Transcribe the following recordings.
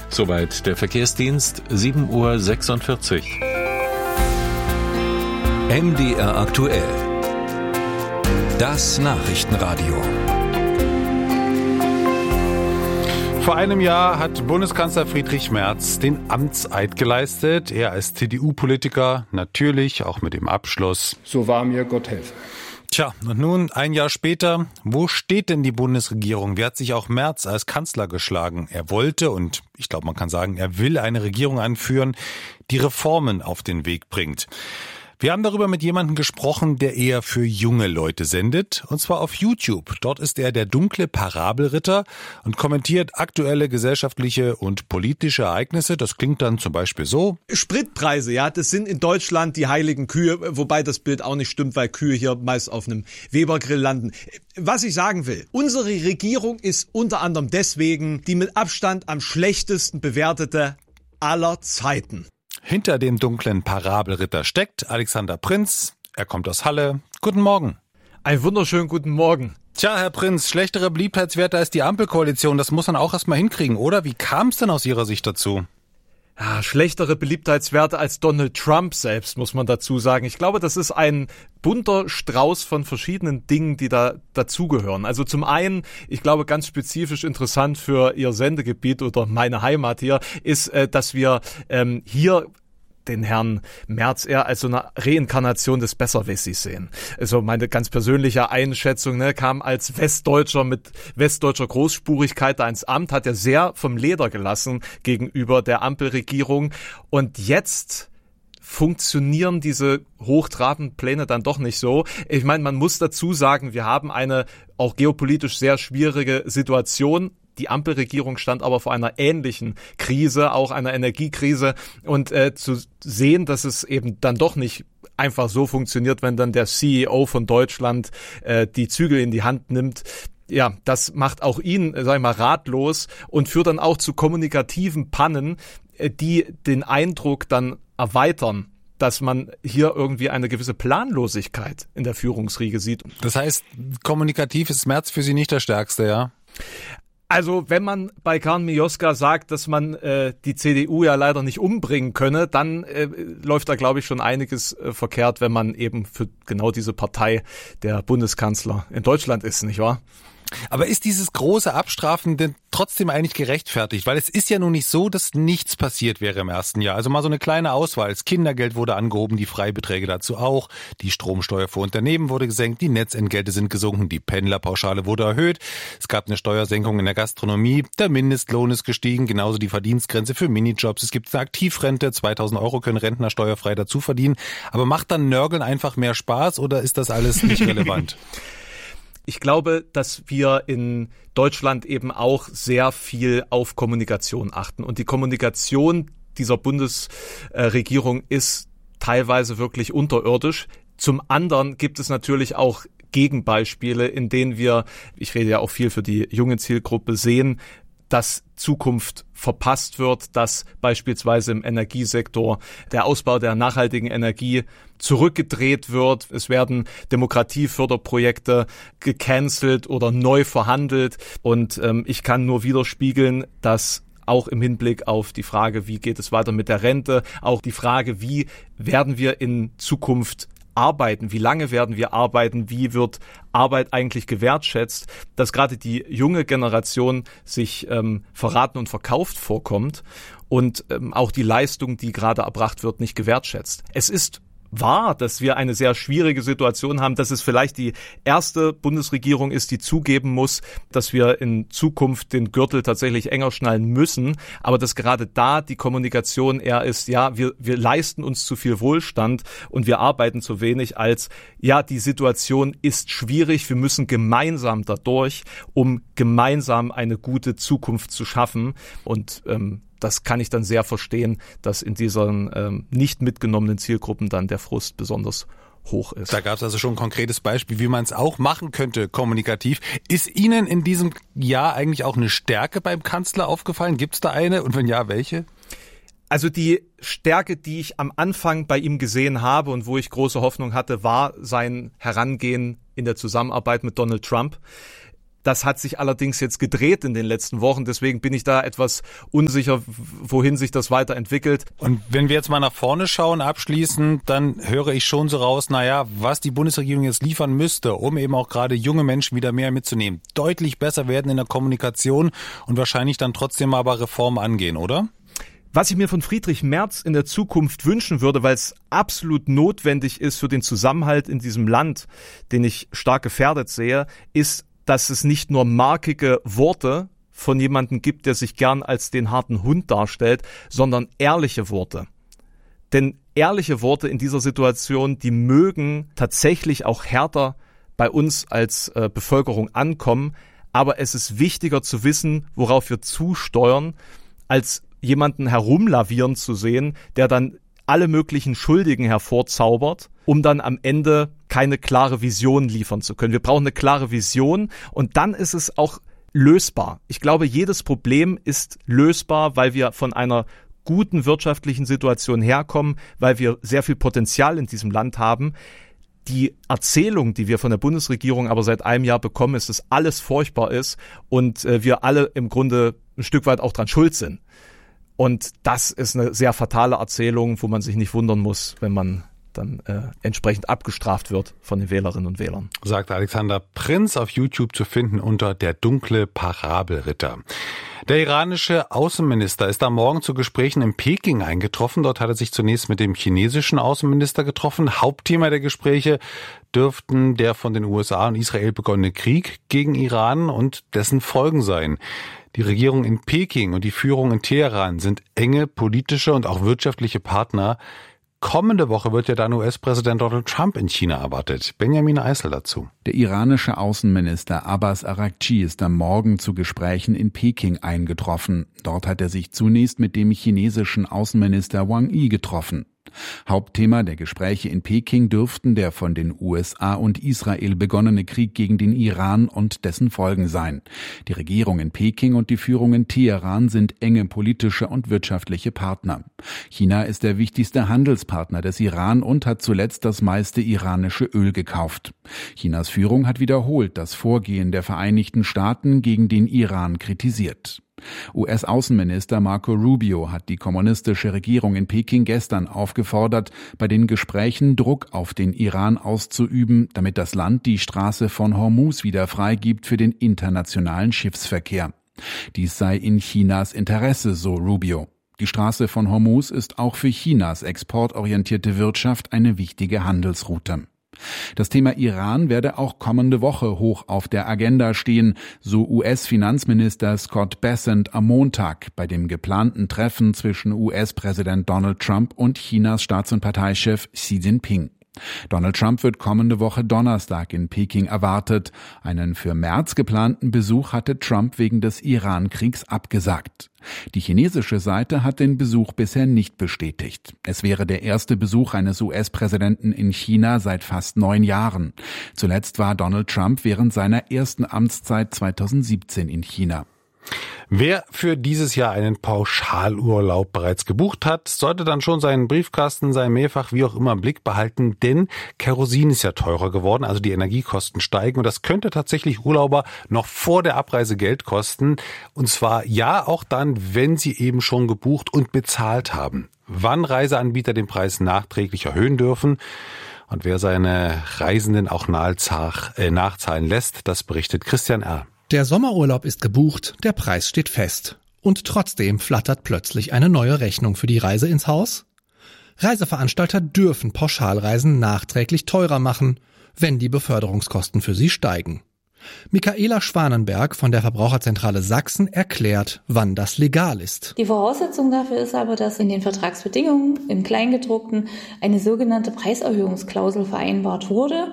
Soweit der Verkehrsdienst, 7:46 Uhr. MDR aktuell. Das Nachrichtenradio. Vor einem Jahr hat Bundeskanzler Friedrich Merz den Amtseid geleistet. Er als CDU-Politiker, natürlich auch mit dem Abschluss. So wahr mir Gott helfe. Tja, und nun, ein Jahr später, wo steht denn die Bundesregierung? Wie hat sich auch Merz als Kanzler geschlagen? Er wollte und ich glaube, man kann sagen, er will eine Regierung anführen, die Reformen auf den Weg bringt. Wir haben darüber mit jemandem gesprochen, der eher für junge Leute sendet, und zwar auf YouTube. Dort ist er der dunkle Parabelritter und kommentiert aktuelle gesellschaftliche und politische Ereignisse. Das klingt dann zum Beispiel so. Spritpreise, ja, das sind in Deutschland die heiligen Kühe, wobei das Bild auch nicht stimmt, weil Kühe hier meist auf einem Webergrill landen. Was ich sagen will, unsere Regierung ist unter anderem deswegen die mit Abstand am schlechtesten bewertete aller Zeiten. Hinter dem dunklen Parabelritter steckt Alexander Prinz. Er kommt aus Halle. Guten Morgen. Einen wunderschönen guten Morgen. Tja, Herr Prinz, schlechtere Beliebtheitswerte als die Ampelkoalition, das muss man auch erstmal hinkriegen, oder? Wie kam es denn aus Ihrer Sicht dazu? Ja, schlechtere Beliebtheitswerte als Donald Trump selbst, muss man dazu sagen. Ich glaube, das ist ein bunter Strauß von verschiedenen Dingen, die da dazugehören. Also zum einen, ich glaube, ganz spezifisch interessant für Ihr Sendegebiet oder meine Heimat hier, ist, dass wir hier den Herrn Merz eher als so eine Reinkarnation des Besserwissers sehen. Also meine ganz persönliche Einschätzung, kam als Westdeutscher mit westdeutscher Großspurigkeit da ins Amt, hat er sehr vom Leder gelassen gegenüber der Ampelregierung. Und jetzt funktionieren diese hochtrabenden Pläne dann doch nicht so. Ich meine, man muss dazu sagen, wir haben eine auch geopolitisch sehr schwierige Situation. Die Ampelregierung stand aber vor einer ähnlichen Krise, auch einer Energiekrise. Und zu sehen, dass es eben dann doch nicht einfach so funktioniert, wenn dann der CEO von Deutschland die Zügel in die Hand nimmt, ja, das macht auch ihn, sag ich mal, ratlos und führt dann auch zu kommunikativen Pannen, die den Eindruck dann erweitern, dass man hier irgendwie eine gewisse Planlosigkeit in der Führungsriege sieht. Das heißt, kommunikativ ist Merz für Sie nicht der Stärkste, ja? Also wenn man bei Karl Mioska sagt, dass man die CDU ja leider nicht umbringen könne, dann läuft da, glaube ich, schon einiges verkehrt, wenn man eben für genau diese Partei der Bundeskanzler in Deutschland ist, nicht wahr? Aber ist dieses große Abstrafen denn trotzdem eigentlich gerechtfertigt? Weil es ist ja nun nicht so, dass nichts passiert wäre im ersten Jahr. Also mal so eine kleine Auswahl. Das Kindergeld wurde angehoben, die Freibeträge dazu auch. Die Stromsteuer für Unternehmen wurde gesenkt, die Netzentgelte sind gesunken, die Pendlerpauschale wurde erhöht. Es gab eine Steuersenkung in der Gastronomie, der Mindestlohn ist gestiegen, genauso die Verdienstgrenze für Minijobs. Es gibt eine Aktivrente, 2.000 € können Rentner steuerfrei dazu verdienen. Aber macht dann Nörgeln einfach mehr Spaß oder ist das alles nicht relevant? Ich glaube, dass wir in Deutschland eben auch sehr viel auf Kommunikation achten. Und die Kommunikation dieser Bundesregierung ist teilweise wirklich unterirdisch. Zum anderen gibt es natürlich auch Gegenbeispiele, in denen wir, ich rede ja auch viel für die junge Zielgruppe, sehen, dass Zukunft verpasst wird, dass beispielsweise im Energiesektor der Ausbau der nachhaltigen Energie zurückgedreht wird. Es werden Demokratieförderprojekte gecancelt oder neu verhandelt. Und ich kann nur widerspiegeln, dass auch im Hinblick auf die Frage, wie geht es weiter mit der Rente, auch die Frage, wie werden wir in Zukunft arbeiten, wie lange werden wir arbeiten, wie wird Arbeit eigentlich gewertschätzt, dass gerade die junge Generation sich verraten und verkauft vorkommt und auch die Leistung, die gerade erbracht wird, nicht gewertschätzt. Es ist wahr, dass wir eine sehr schwierige Situation haben, dass es vielleicht die erste Bundesregierung ist, die zugeben muss, dass wir in Zukunft den Gürtel tatsächlich enger schnallen müssen, aber dass gerade da die Kommunikation eher ist, ja, wir leisten uns zu viel Wohlstand und wir arbeiten zu wenig, als ja, die Situation ist schwierig, wir müssen gemeinsam dadurch, um gemeinsam eine gute Zukunft zu schaffen und das kann ich dann sehr verstehen, dass in diesen nicht mitgenommenen Zielgruppen dann der Frust besonders hoch ist. Da gab es also schon ein konkretes Beispiel, wie man es auch machen könnte, kommunikativ. Ist Ihnen in diesem Jahr eigentlich auch eine Stärke beim Kanzler aufgefallen? Gibt es da eine? Und wenn ja, welche? Also die Stärke, die ich am Anfang bei ihm gesehen habe und wo ich große Hoffnung hatte, war sein Herangehen in der Zusammenarbeit mit Donald Trump. Das hat sich allerdings jetzt gedreht in den letzten Wochen. Deswegen bin ich da etwas unsicher, wohin sich das weiterentwickelt. Und wenn wir jetzt mal nach vorne schauen, abschließend, dann höre ich schon so raus, was die Bundesregierung jetzt liefern müsste, um eben auch gerade junge Menschen wieder mehr mitzunehmen. Deutlich besser werden in der Kommunikation und wahrscheinlich dann trotzdem aber Reformen angehen, oder? Was ich mir von Friedrich Merz in der Zukunft wünschen würde, weil es absolut notwendig ist für den Zusammenhalt in diesem Land, den ich stark gefährdet sehe, ist, dass es nicht nur markige Worte von jemandem gibt, der sich gern als den harten Hund darstellt, sondern ehrliche Worte. Denn ehrliche Worte in dieser Situation, die mögen tatsächlich auch härter bei uns als Bevölkerung ankommen, aber es ist wichtiger zu wissen, worauf wir zusteuern, als jemanden herumlavieren zu sehen, der dann alle möglichen Schuldigen hervorzaubert, um dann am Ende keine klare Vision liefern zu können. Wir brauchen eine klare Vision und dann ist es auch lösbar. Ich glaube, jedes Problem ist lösbar, weil wir von einer guten wirtschaftlichen Situation herkommen, weil wir sehr viel Potenzial in diesem Land haben. Die Erzählung, die wir von der Bundesregierung aber seit einem Jahr bekommen, ist, dass alles furchtbar ist und wir alle im Grunde ein Stück weit auch dran schuld sind. Und das ist eine sehr fatale Erzählung, wo man sich nicht wundern muss, wenn man dann entsprechend abgestraft wird von den Wählerinnen und Wählern. Sagt Alexander Prinz, auf YouTube zu finden unter Der dunkle Parabelritter. Der iranische Außenminister ist am Morgen zu Gesprächen in Peking eingetroffen. Dort hat er sich zunächst mit dem chinesischen Außenminister getroffen. Hauptthema der Gespräche dürften der von den USA und Israel begonnene Krieg gegen Iran und dessen Folgen sein. Die Regierung in Peking und die Führung in Teheran sind enge politische und auch wirtschaftliche Partner. Kommende Woche wird ja dann US-Präsident Donald Trump in China erwartet. Benjamin Eisel dazu. Der iranische Außenminister Abbas Araghchi ist am Morgen zu Gesprächen in Peking eingetroffen. Dort hat er sich zunächst mit dem chinesischen Außenminister Wang Yi getroffen. Hauptthema der Gespräche in Peking dürften der von den USA und Israel begonnene Krieg gegen den Iran und dessen Folgen sein. Die Regierung in Peking und die Führung in Teheran sind enge politische und wirtschaftliche Partner. China ist der wichtigste Handelspartner des Iran und hat zuletzt das meiste iranische Öl gekauft. Chinas Führung hat wiederholt das Vorgehen der Vereinigten Staaten gegen den Iran kritisiert. US-Außenminister Marco Rubio hat die kommunistische Regierung in Peking gestern aufgefordert, bei den Gesprächen Druck auf den Iran auszuüben, damit das Land die Straße von Hormuz wieder freigibt für den internationalen Schiffsverkehr. Dies sei in Chinas Interesse, so Rubio. Die Straße von Hormuz ist auch für Chinas exportorientierte Wirtschaft eine wichtige Handelsroute. Das Thema Iran werde auch kommende Woche hoch auf der Agenda stehen, so US-Finanzminister Scott Bessent am Montag bei dem geplanten Treffen zwischen US-Präsident Donald Trump und Chinas Staats- und Parteichef Xi Jinping. Donald Trump wird kommende Woche Donnerstag in Peking erwartet. Einen für März geplanten Besuch hatte Trump wegen des Iran-Kriegs abgesagt. Die chinesische Seite hat den Besuch bisher nicht bestätigt. Es wäre der erste Besuch eines US-Präsidenten in China seit fast 9 Jahren. Zuletzt war Donald Trump während seiner ersten Amtszeit 2017 in China. Wer für dieses Jahr einen Pauschalurlaub bereits gebucht hat, sollte dann schon seinen Briefkasten, sein Mehrfach, wie auch immer im Blick behalten, denn Kerosin ist ja teurer geworden, also die Energiekosten steigen und das könnte tatsächlich Urlauber noch vor der Abreise Geld kosten und zwar ja auch dann, wenn sie eben schon gebucht und bezahlt haben. Wann Reiseanbieter den Preis nachträglich erhöhen dürfen und wer seine Reisenden auch nachzahlen lässt, das berichtet Christian R. Der Sommerurlaub ist gebucht, der Preis steht fest. Und trotzdem flattert plötzlich eine neue Rechnung für die Reise ins Haus? Reiseveranstalter dürfen Pauschalreisen nachträglich teurer machen, wenn die Beförderungskosten für sie steigen. Michaela Schwanenberg von der Verbraucherzentrale Sachsen erklärt, wann das legal ist. Die Voraussetzung dafür ist aber, dass in den Vertragsbedingungen, im Kleingedruckten, eine sogenannte Preiserhöhungsklausel vereinbart wurde.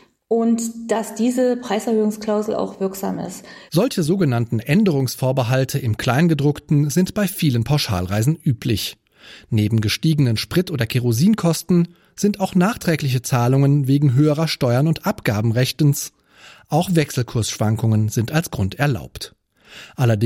Und dass diese Preiserhöhungsklausel auch wirksam ist. Solche sogenannten Änderungsvorbehalte im Kleingedruckten sind bei vielen Pauschalreisen üblich. Neben gestiegenen Sprit- oder Kerosinkosten sind auch nachträgliche Zahlungen wegen höherer Steuern und Abgaben rechtens. Auch Wechselkursschwankungen sind als Grund erlaubt. Allerdings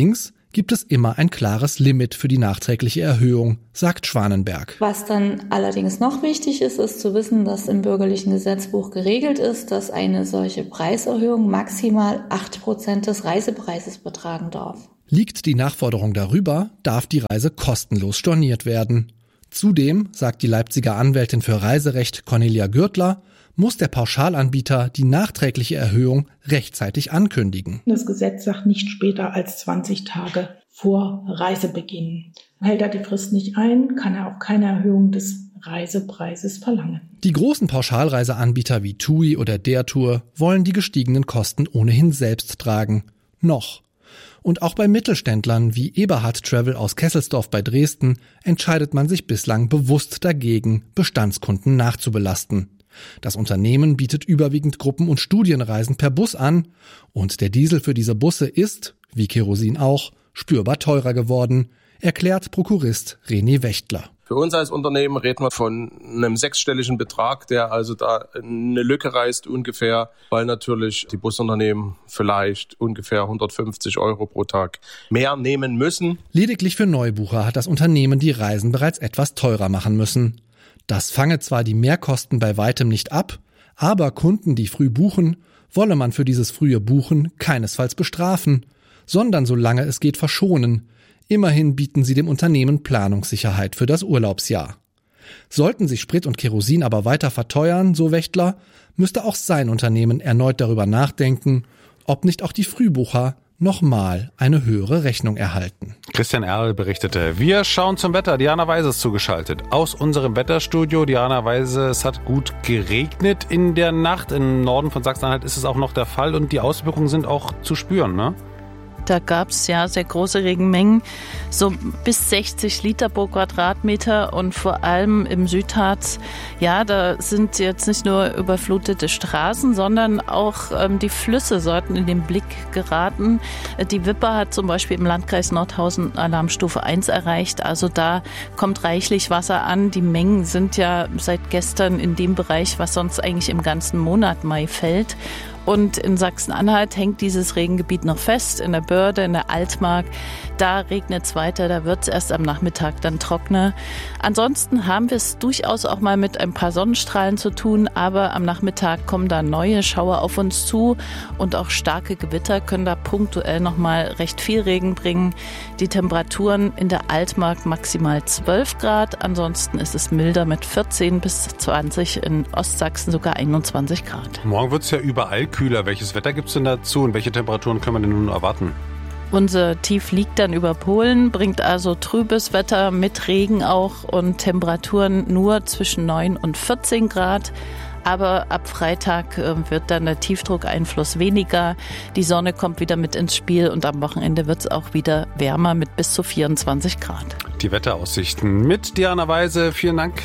gibt es immer ein klares Limit für die nachträgliche Erhöhung, sagt Schwanenberg. Was dann allerdings noch wichtig ist, ist zu wissen, dass im bürgerlichen Gesetzbuch geregelt ist, dass eine solche Preiserhöhung maximal 8% des Reisepreises betragen darf. Liegt die Nachforderung darüber, darf die Reise kostenlos storniert werden. Zudem, sagt die Leipziger Anwältin für Reiserecht Cornelia Gürtler, muss der Pauschalanbieter die nachträgliche Erhöhung rechtzeitig ankündigen. Das Gesetz sagt nicht später als 20 Tage vor Reisebeginn. Hält er die Frist nicht ein, kann er auch keine Erhöhung des Reisepreises verlangen. Die großen Pauschalreiseanbieter wie TUI oder Der Tour wollen die gestiegenen Kosten ohnehin selbst tragen. Noch. Und auch bei Mittelständlern wie Eberhard Travel aus Kesselsdorf bei Dresden entscheidet man sich bislang bewusst dagegen, Bestandskunden nachzubelasten. Das Unternehmen bietet überwiegend Gruppen- und Studienreisen per Bus an und der Diesel für diese Busse ist, wie Kerosin auch, spürbar teurer geworden, erklärt Prokurist René Wächtler. Für uns als Unternehmen reden wir von einem 6-stelligen Betrag, der also da eine Lücke reißt ungefähr, weil natürlich die Busunternehmen vielleicht ungefähr 150 € pro Tag mehr nehmen müssen. Lediglich für Neubucher hat das Unternehmen die Reisen bereits etwas teurer machen müssen. Das fange zwar die Mehrkosten bei weitem nicht ab, aber Kunden, die früh buchen, wolle man für dieses frühe Buchen keinesfalls bestrafen, sondern solange es geht verschonen. Immerhin bieten sie dem Unternehmen Planungssicherheit für das Urlaubsjahr. Sollten sich Sprit und Kerosin aber weiter verteuern, so Wächtler, müsste auch sein Unternehmen erneut darüber nachdenken, ob nicht auch die Frühbucher nochmal eine höhere Rechnung erhalten. Christian Erl berichtete. Wir schauen zum Wetter. Diana Weise ist zugeschaltet. Aus unserem Wetterstudio. Diana Weise, es hat gut geregnet in der Nacht. Im Norden von Sachsen-Anhalt ist es auch noch der Fall und die Auswirkungen sind auch zu spüren, ne? Da gab es ja sehr große Regenmengen, so bis 60 Liter pro Quadratmeter und vor allem im Südharz. Ja, da sind jetzt nicht nur überflutete Straßen, sondern auch die Flüsse sollten in den Blick geraten. Die Wipper hat zum Beispiel im Landkreis Nordhausen Alarmstufe 1 erreicht. Also da kommt reichlich Wasser an. Die Mengen sind ja seit gestern in dem Bereich, was sonst eigentlich im ganzen Monat Mai fällt. Und in Sachsen-Anhalt hängt dieses Regengebiet noch fest, in der Börde, in der Altmark. Da regnet es weiter, da wird es erst am Nachmittag dann trockener. Ansonsten haben wir es durchaus auch mal mit ein paar Sonnenstrahlen zu tun, aber am Nachmittag kommen da neue Schauer auf uns zu und auch starke Gewitter können da punktuell noch mal recht viel Regen bringen. Die Temperaturen in der Altmark maximal 12 Grad, ansonsten ist es milder mit 14 bis 20, in Ostsachsen sogar 21 Grad. Morgen wird es ja überall kühler. Welches Wetter gibt es denn dazu und welche Temperaturen können wir denn nun erwarten? Unser Tief liegt dann über Polen, bringt also trübes Wetter mit Regen auch und Temperaturen nur zwischen 9 und 14 Grad. Aber ab Freitag wird dann der Tiefdruckeinfluss weniger. Die Sonne kommt wieder mit ins Spiel und am Wochenende wird es auch wieder wärmer mit bis zu 24 Grad. Die Wetteraussichten mit Diana Weise. Vielen Dank.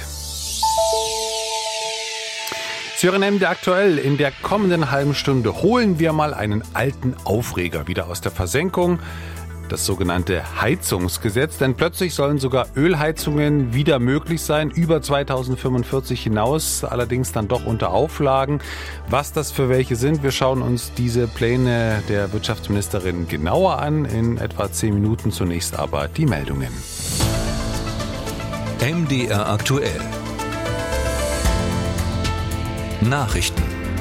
Sie hören MDR aktuell. In der kommenden halben Stunde holen wir mal einen alten Aufreger wieder aus der Versenkung. Das sogenannte Heizungsgesetz, denn plötzlich sollen sogar Ölheizungen wieder möglich sein, über 2045 hinaus, allerdings dann doch unter Auflagen. Was das für welche sind, wir schauen uns diese Pläne der Wirtschaftsministerin genauer an, in etwa 10 Minuten. Zunächst aber die Meldungen. MDR aktuell. Nachrichten.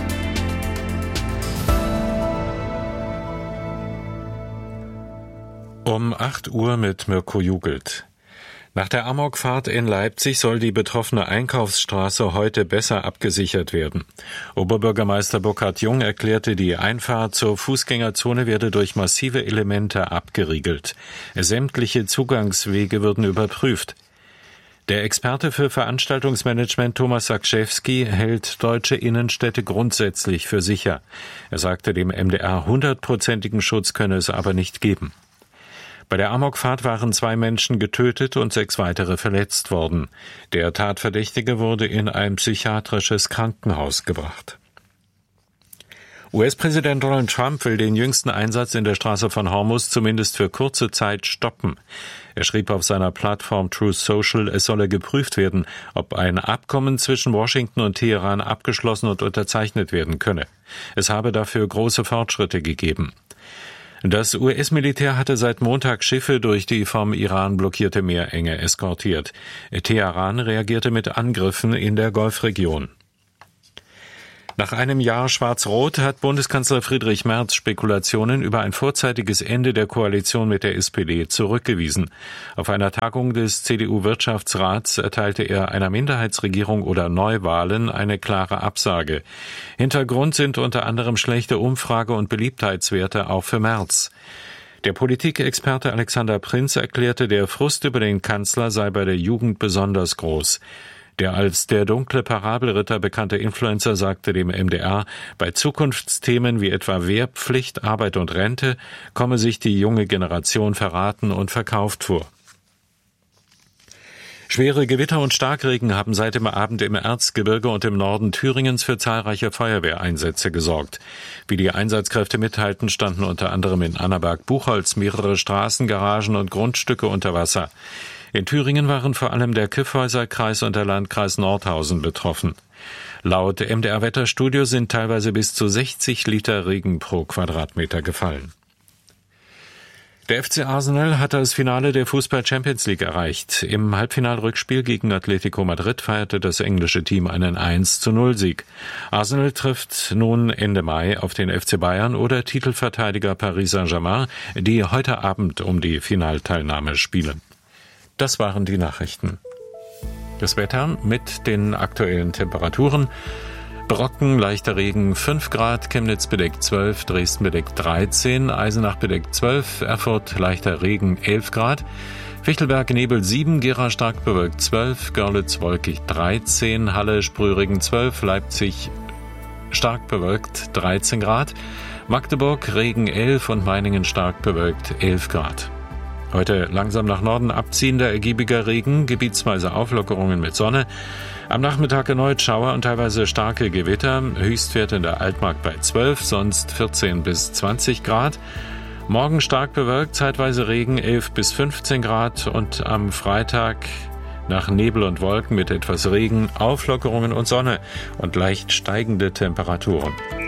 Um 8 Uhr mit Mirko Jugelt. Nach der Amokfahrt in Leipzig soll die betroffene Einkaufsstraße heute besser abgesichert werden. Oberbürgermeister Burkhard Jung erklärte, die Einfahrt zur Fußgängerzone werde durch massive Elemente abgeriegelt. Sämtliche Zugangswege würden überprüft. Der Experte für Veranstaltungsmanagement Thomas Sakschewski hält deutsche Innenstädte grundsätzlich für sicher. Er sagte dem MDR, 100%igen Schutz könne es aber nicht geben. Bei der Amokfahrt waren 2 Menschen getötet und 6 weitere verletzt worden. Der Tatverdächtige wurde in ein psychiatrisches Krankenhaus gebracht. US-Präsident Donald Trump will den jüngsten Einsatz in der Straße von Hormuz zumindest für kurze Zeit stoppen. Er schrieb auf seiner Plattform Truth Social, es solle geprüft werden, ob ein Abkommen zwischen Washington und Teheran abgeschlossen und unterzeichnet werden könne. Es habe dafür große Fortschritte gegeben. Das US-Militär hatte seit Montag Schiffe durch die vom Iran blockierte Meerenge eskortiert. Teheran reagierte mit Angriffen in der Golfregion. Nach einem Jahr Schwarz-Rot hat Bundeskanzler Friedrich Merz Spekulationen über ein vorzeitiges Ende der Koalition mit der SPD zurückgewiesen. Auf einer Tagung des CDU-Wirtschaftsrats erteilte er einer Minderheitsregierung oder Neuwahlen eine klare Absage. Hintergrund sind unter anderem schlechte Umfrage- und Beliebtheitswerte auch für Merz. Der Politikexperte Alexander Prinz erklärte, der Frust über den Kanzler sei bei der Jugend besonders groß. Der als der dunkle Parabelritter bekannte Influencer sagte dem MDR, bei Zukunftsthemen wie etwa Wehrpflicht, Arbeit und Rente komme sich die junge Generation verraten und verkauft vor. Schwere Gewitter und Starkregen haben seit dem Abend im Erzgebirge und im Norden Thüringens für zahlreiche Feuerwehreinsätze gesorgt. Wie die Einsatzkräfte mitteilten, standen unter anderem in Annaberg-Buchholz mehrere Straßen, Garagen und Grundstücke unter Wasser. In Thüringen waren vor allem der Kyffhäuser-Kreis und der Landkreis Nordhausen betroffen. Laut MDR-Wetterstudio sind teilweise bis zu 60 Liter Regen pro Quadratmeter gefallen. Der FC Arsenal hat das Finale der Fußball-Champions League erreicht. Im Halbfinalrückspiel gegen Atletico Madrid feierte das englische Team einen 1:0-Sieg. Arsenal trifft nun Ende Mai auf den FC Bayern oder Titelverteidiger Paris Saint-Germain, die heute Abend um die Finalteilnahme spielen. Das waren die Nachrichten. Das Wetter mit den aktuellen Temperaturen. Brocken, leichter Regen 5 Grad, Chemnitz bedeckt 12, Dresden bedeckt 13, Eisenach bedeckt 12, Erfurt leichter Regen 11 Grad, Fichtelberg Nebel 7, Gera stark bewölkt 12, Görlitz wolkig 13, Halle Sprühregen 12, Leipzig stark bewölkt 13 Grad, Magdeburg Regen 11 und Meiningen stark bewölkt 11 Grad. Heute langsam nach Norden abziehender, ergiebiger Regen, gebietsweise Auflockerungen mit Sonne. Am Nachmittag erneut Schauer und teilweise starke Gewitter. Höchstwert in der Altmark bei 12, sonst 14 bis 20 Grad. Morgen stark bewölkt, zeitweise Regen 11 bis 15 Grad. Und am Freitag nach Nebel und Wolken mit etwas Regen, Auflockerungen und Sonne und leicht steigende Temperaturen.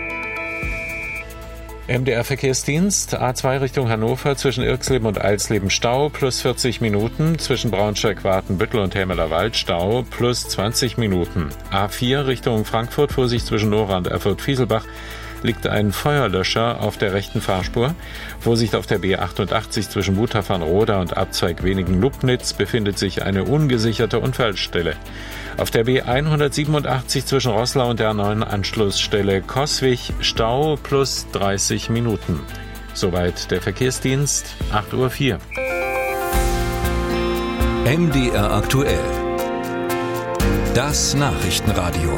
MDR-Verkehrsdienst, A2 Richtung Hannover, zwischen Irxleben und Alsleben Stau, plus 40 Minuten, zwischen Braunschweig, Watenbüttel und Helmelerwald Stau, plus 20 Minuten. A4 Richtung Frankfurt, Vorsicht zwischen Nora und Erfurt-Fieselbach, liegt ein Feuerlöscher auf der rechten Fahrspur. Vorsicht auf der B88 zwischen Wutachfarnroda und Abzweig Wenigen-Lubnitz befindet sich eine ungesicherte Unfallstelle. Auf der B187 zwischen Roßlau und der neuen Anschlussstelle Coswig Stau plus 30 Minuten. Soweit der Verkehrsdienst, 8:04 Uhr. MDR aktuell. Das Nachrichtenradio.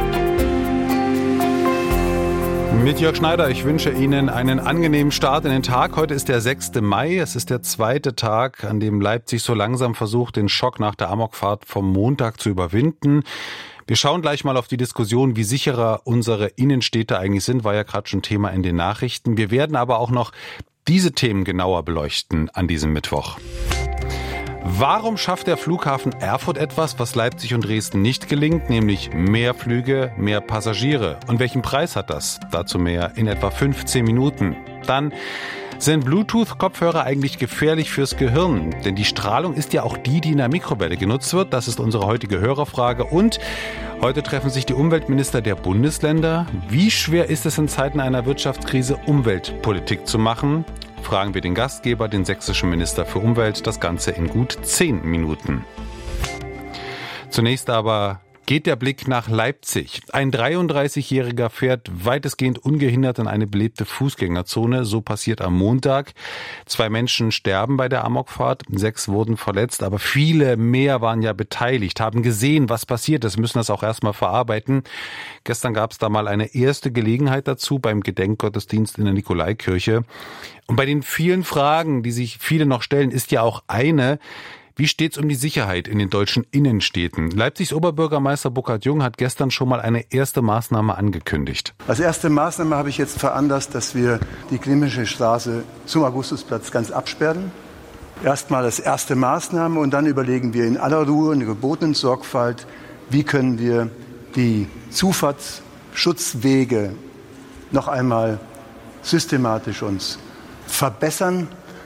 Mit Jörg Schneider, ich wünsche Ihnen einen angenehmen Start in den Tag. Heute ist der 6. Mai, es ist der zweite Tag, an dem Leipzig so langsam versucht, den Schock nach der Amokfahrt vom Montag zu überwinden. Wir schauen gleich mal auf die Diskussion, wie sicherer unsere Innenstädte eigentlich sind, war ja gerade schon Thema in den Nachrichten. Wir werden aber auch noch diese Themen genauer beleuchten an diesem Mittwoch. Warum schafft der Flughafen Erfurt etwas, was Leipzig und Dresden nicht gelingt, nämlich mehr Flüge, mehr Passagiere? Und welchen Preis hat das? Dazu mehr in etwa 15 Minuten. Dann: Sind Bluetooth-Kopfhörer eigentlich gefährlich fürs Gehirn? Denn die Strahlung ist ja auch die in der Mikrowelle genutzt wird. Das ist unsere heutige Hörerfrage. Und heute treffen sich die Umweltminister der Bundesländer. Wie schwer ist es in Zeiten einer Wirtschaftskrise, Umweltpolitik zu machen? Fragen wir den Gastgeber, den sächsischen Minister für Umwelt. Das Ganze in gut 10 Minuten. Zunächst aber geht der Blick nach Leipzig. Ein 33-Jähriger fährt weitestgehend ungehindert in eine belebte Fußgängerzone. So passiert am Montag. 2 Menschen sterben bei der Amokfahrt, 6 wurden verletzt, aber viele mehr waren ja beteiligt, haben gesehen, was passiert ist, müssen das auch erstmal verarbeiten. Gestern gab es da mal eine erste Gelegenheit dazu beim Gedenkgottesdienst in der Nikolaikirche. Und bei den vielen Fragen, die sich viele noch stellen, ist ja auch eine: Wie steht's um die Sicherheit in den deutschen Innenstädten? Leipzigs Oberbürgermeister Burkhard Jung hat gestern schon mal eine erste Maßnahme angekündigt. Als erste Maßnahme habe ich jetzt veranlasst, dass wir die Glimmische Straße zum Augustusplatz ganz absperren. Erstmal als erste Maßnahme, und dann überlegen wir in aller Ruhe, in gebotenen Sorgfalt, wie können wir die Zufahrtsschutzwege noch einmal systematisch uns verbessern.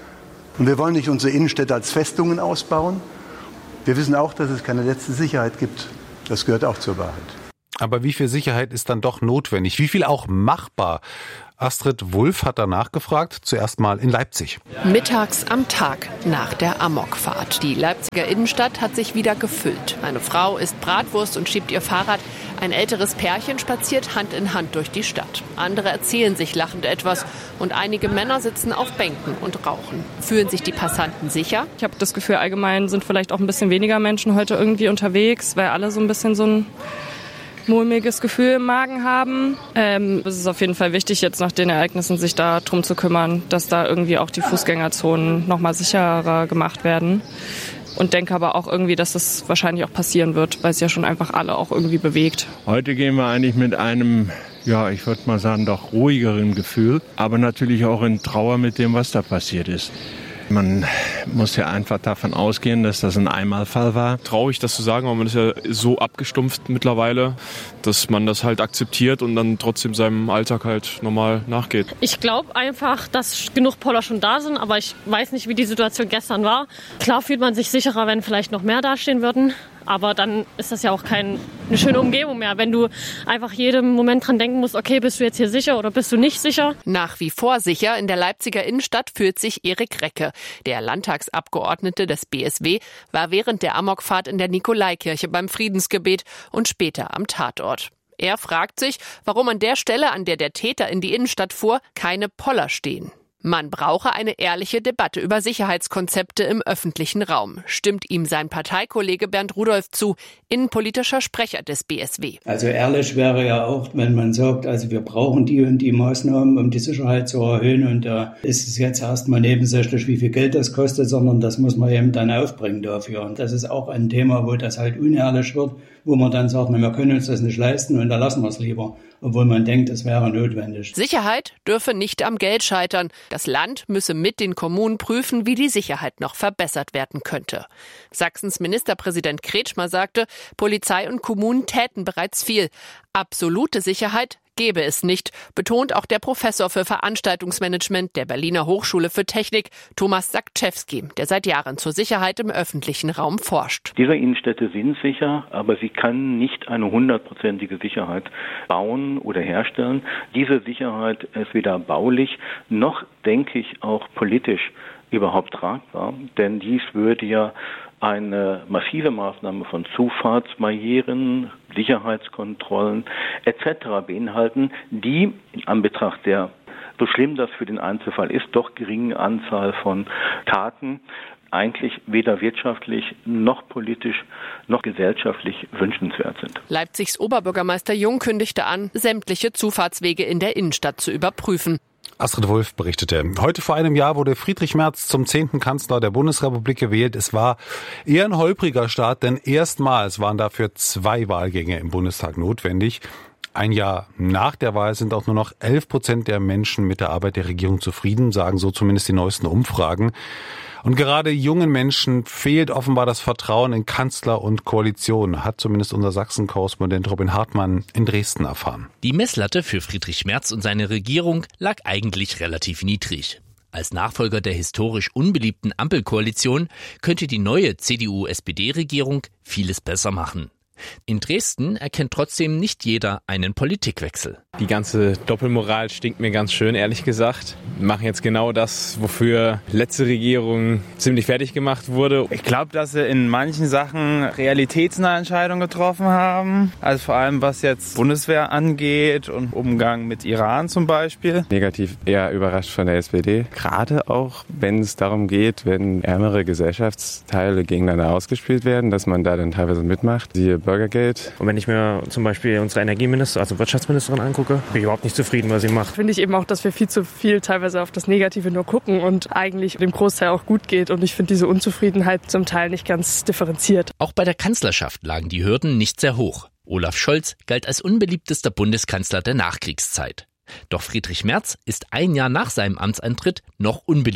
Und wir wollen nicht unsere Innenstädte als Festungen ausbauen. Wir wissen auch, dass es keine letzte Sicherheit gibt. Das gehört auch zur Wahrheit. Aber wie viel Sicherheit ist dann doch notwendig? Wie viel auch machbar? Astrid Wulff hat danach gefragt, zuerst mal in Leipzig. Mittags am Tag nach der Amokfahrt. Die Leipziger Innenstadt hat sich wieder gefüllt. Eine Frau isst Bratwurst und schiebt ihr Fahrrad. Ein älteres Pärchen spaziert Hand in Hand durch die Stadt. Andere erzählen sich lachend etwas und einige Männer sitzen auf Bänken und rauchen. Fühlen sich die Passanten sicher? Ich habe das Gefühl, allgemein sind vielleicht auch ein bisschen weniger Menschen heute irgendwie unterwegs, weil alle so ein bisschen so ein mulmiges Gefühl im Magen haben. Es ist auf jeden Fall wichtig, jetzt nach den Ereignissen sich da drum zu kümmern, dass da irgendwie auch die Fußgängerzonen noch mal sicherer gemacht werden. Und denke aber auch irgendwie, dass das wahrscheinlich auch passieren wird, weil es ja schon einfach alle auch irgendwie bewegt. Heute gehen wir eigentlich mit einem, ja, ich würde mal sagen, doch ruhigeren Gefühl, aber natürlich auch in Trauer mit dem, was da passiert ist. Man muss ja einfach davon ausgehen, dass das ein Einmalfall war. Traurig, das zu sagen, aber man ist ja so abgestumpft mittlerweile, dass man das halt akzeptiert und dann trotzdem seinem Alltag halt normal nachgeht. Ich glaube einfach, dass genug Poller schon da sind, aber ich weiß nicht, wie die Situation gestern war. Klar fühlt man sich sicherer, wenn vielleicht noch mehr dastehen würden. Aber dann ist das ja auch keine schöne Umgebung mehr, wenn du einfach jeden Moment dran denken musst, okay, bist du jetzt hier sicher oder bist du nicht sicher? Nach wie vor sicher in der Leipziger Innenstadt fühlt sich Erik Recke. Der Landtagsabgeordnete des BSW war während der Amokfahrt in der Nikolaikirche beim Friedensgebet und später am Tatort. Er fragt sich, warum an der Stelle, an der der Täter in die Innenstadt fuhr, keine Poller stehen. Man brauche eine ehrliche Debatte über Sicherheitskonzepte im öffentlichen Raum, stimmt ihm sein Parteikollege Bernd Rudolph zu, innenpolitischer Sprecher des BSW. Also ehrlich wäre ja auch, wenn man sagt, also wir brauchen die und die Maßnahmen, um die Sicherheit zu erhöhen, und da ist es jetzt erstmal nebensächlich, wie viel Geld das kostet, sondern das muss man eben dann aufbringen dafür. Und das ist auch ein Thema, wo das halt unehrlich wird, wo man dann sagt, wir können uns das nicht leisten und da lassen wir es lieber, obwohl man denkt, es wäre notwendig. Sicherheit dürfe nicht am Geld scheitern. Das Land müsse mit den Kommunen prüfen, wie die Sicherheit noch verbessert werden könnte. Sachsens Ministerpräsident Kretschmer sagte, Polizei und Kommunen täten bereits viel. Absolute Sicherheit gäbe es nicht, betont auch der Professor für Veranstaltungsmanagement der Berliner Hochschule für Technik, Thomas Sakczewski, der seit Jahren zur Sicherheit im öffentlichen Raum forscht. Diese Innenstädte sind sicher, aber sie kann nicht eine 100%ige Sicherheit bauen oder herstellen. Diese Sicherheit ist weder baulich noch, denke ich, auch politisch überhaupt tragbar, denn dies würde ja eine massive Maßnahme von Zufahrtsbarrieren, Sicherheitskontrollen etc. beinhalten, die in Anbetracht der, so schlimm das für den Einzelfall ist, doch geringen Anzahl von Taten eigentlich weder wirtschaftlich noch politisch noch gesellschaftlich wünschenswert sind. Leipzigs Oberbürgermeister Jung kündigte an, sämtliche Zufahrtswege in der Innenstadt zu überprüfen. Astrid Wulff berichtete. Heute vor einem Jahr wurde Friedrich Merz zum 10. Kanzler der Bundesrepublik gewählt. Es war eher ein holpriger Start, denn erstmals waren dafür 2 Wahlgänge im Bundestag notwendig. Ein Jahr nach der Wahl sind auch nur noch 11% der Menschen mit der Arbeit der Regierung zufrieden, sagen so zumindest die neuesten Umfragen. Und gerade jungen Menschen fehlt offenbar das Vertrauen in Kanzler und Koalition, hat zumindest unser Sachsen-Korrespondent Robin Hartmann in Dresden erfahren. Die Messlatte für Friedrich Merz und seine Regierung lag eigentlich relativ niedrig. Als Nachfolger der historisch unbeliebten Ampelkoalition könnte die neue CDU-SPD-Regierung vieles besser machen. In Dresden erkennt trotzdem nicht jeder einen Politikwechsel. Die ganze Doppelmoral stinkt mir ganz schön, ehrlich gesagt. Wir machen jetzt genau das, wofür letzte Regierung ziemlich fertig gemacht wurde. Ich glaube, dass sie in manchen Sachen realitätsnahe Entscheidungen getroffen haben. Also vor allem, was jetzt Bundeswehr angeht und Umgang mit Iran zum Beispiel. Negativ eher überrascht von der SPD. Gerade auch, wenn es darum geht, wenn ärmere Gesellschaftsteile gegeneinander ausgespielt werden, dass man da dann teilweise mitmacht. Siehe Bürgergeld. Und wenn ich mir zum Beispiel unsere Energieministerin, also Wirtschaftsministerin angucke, bin ich überhaupt nicht zufrieden, was sie macht. Finde ich eben auch, dass wir viel zu viel teilweise auf das Negative nur gucken und eigentlich dem Großteil auch gut geht. Und ich finde diese Unzufriedenheit zum Teil nicht ganz differenziert. Auch bei der Kanzlerschaft lagen die Hürden nicht sehr hoch. Olaf Scholz galt als unbeliebtester Bundeskanzler der Nachkriegszeit. Doch Friedrich Merz ist ein Jahr nach seinem Amtsantritt noch unbeliebter.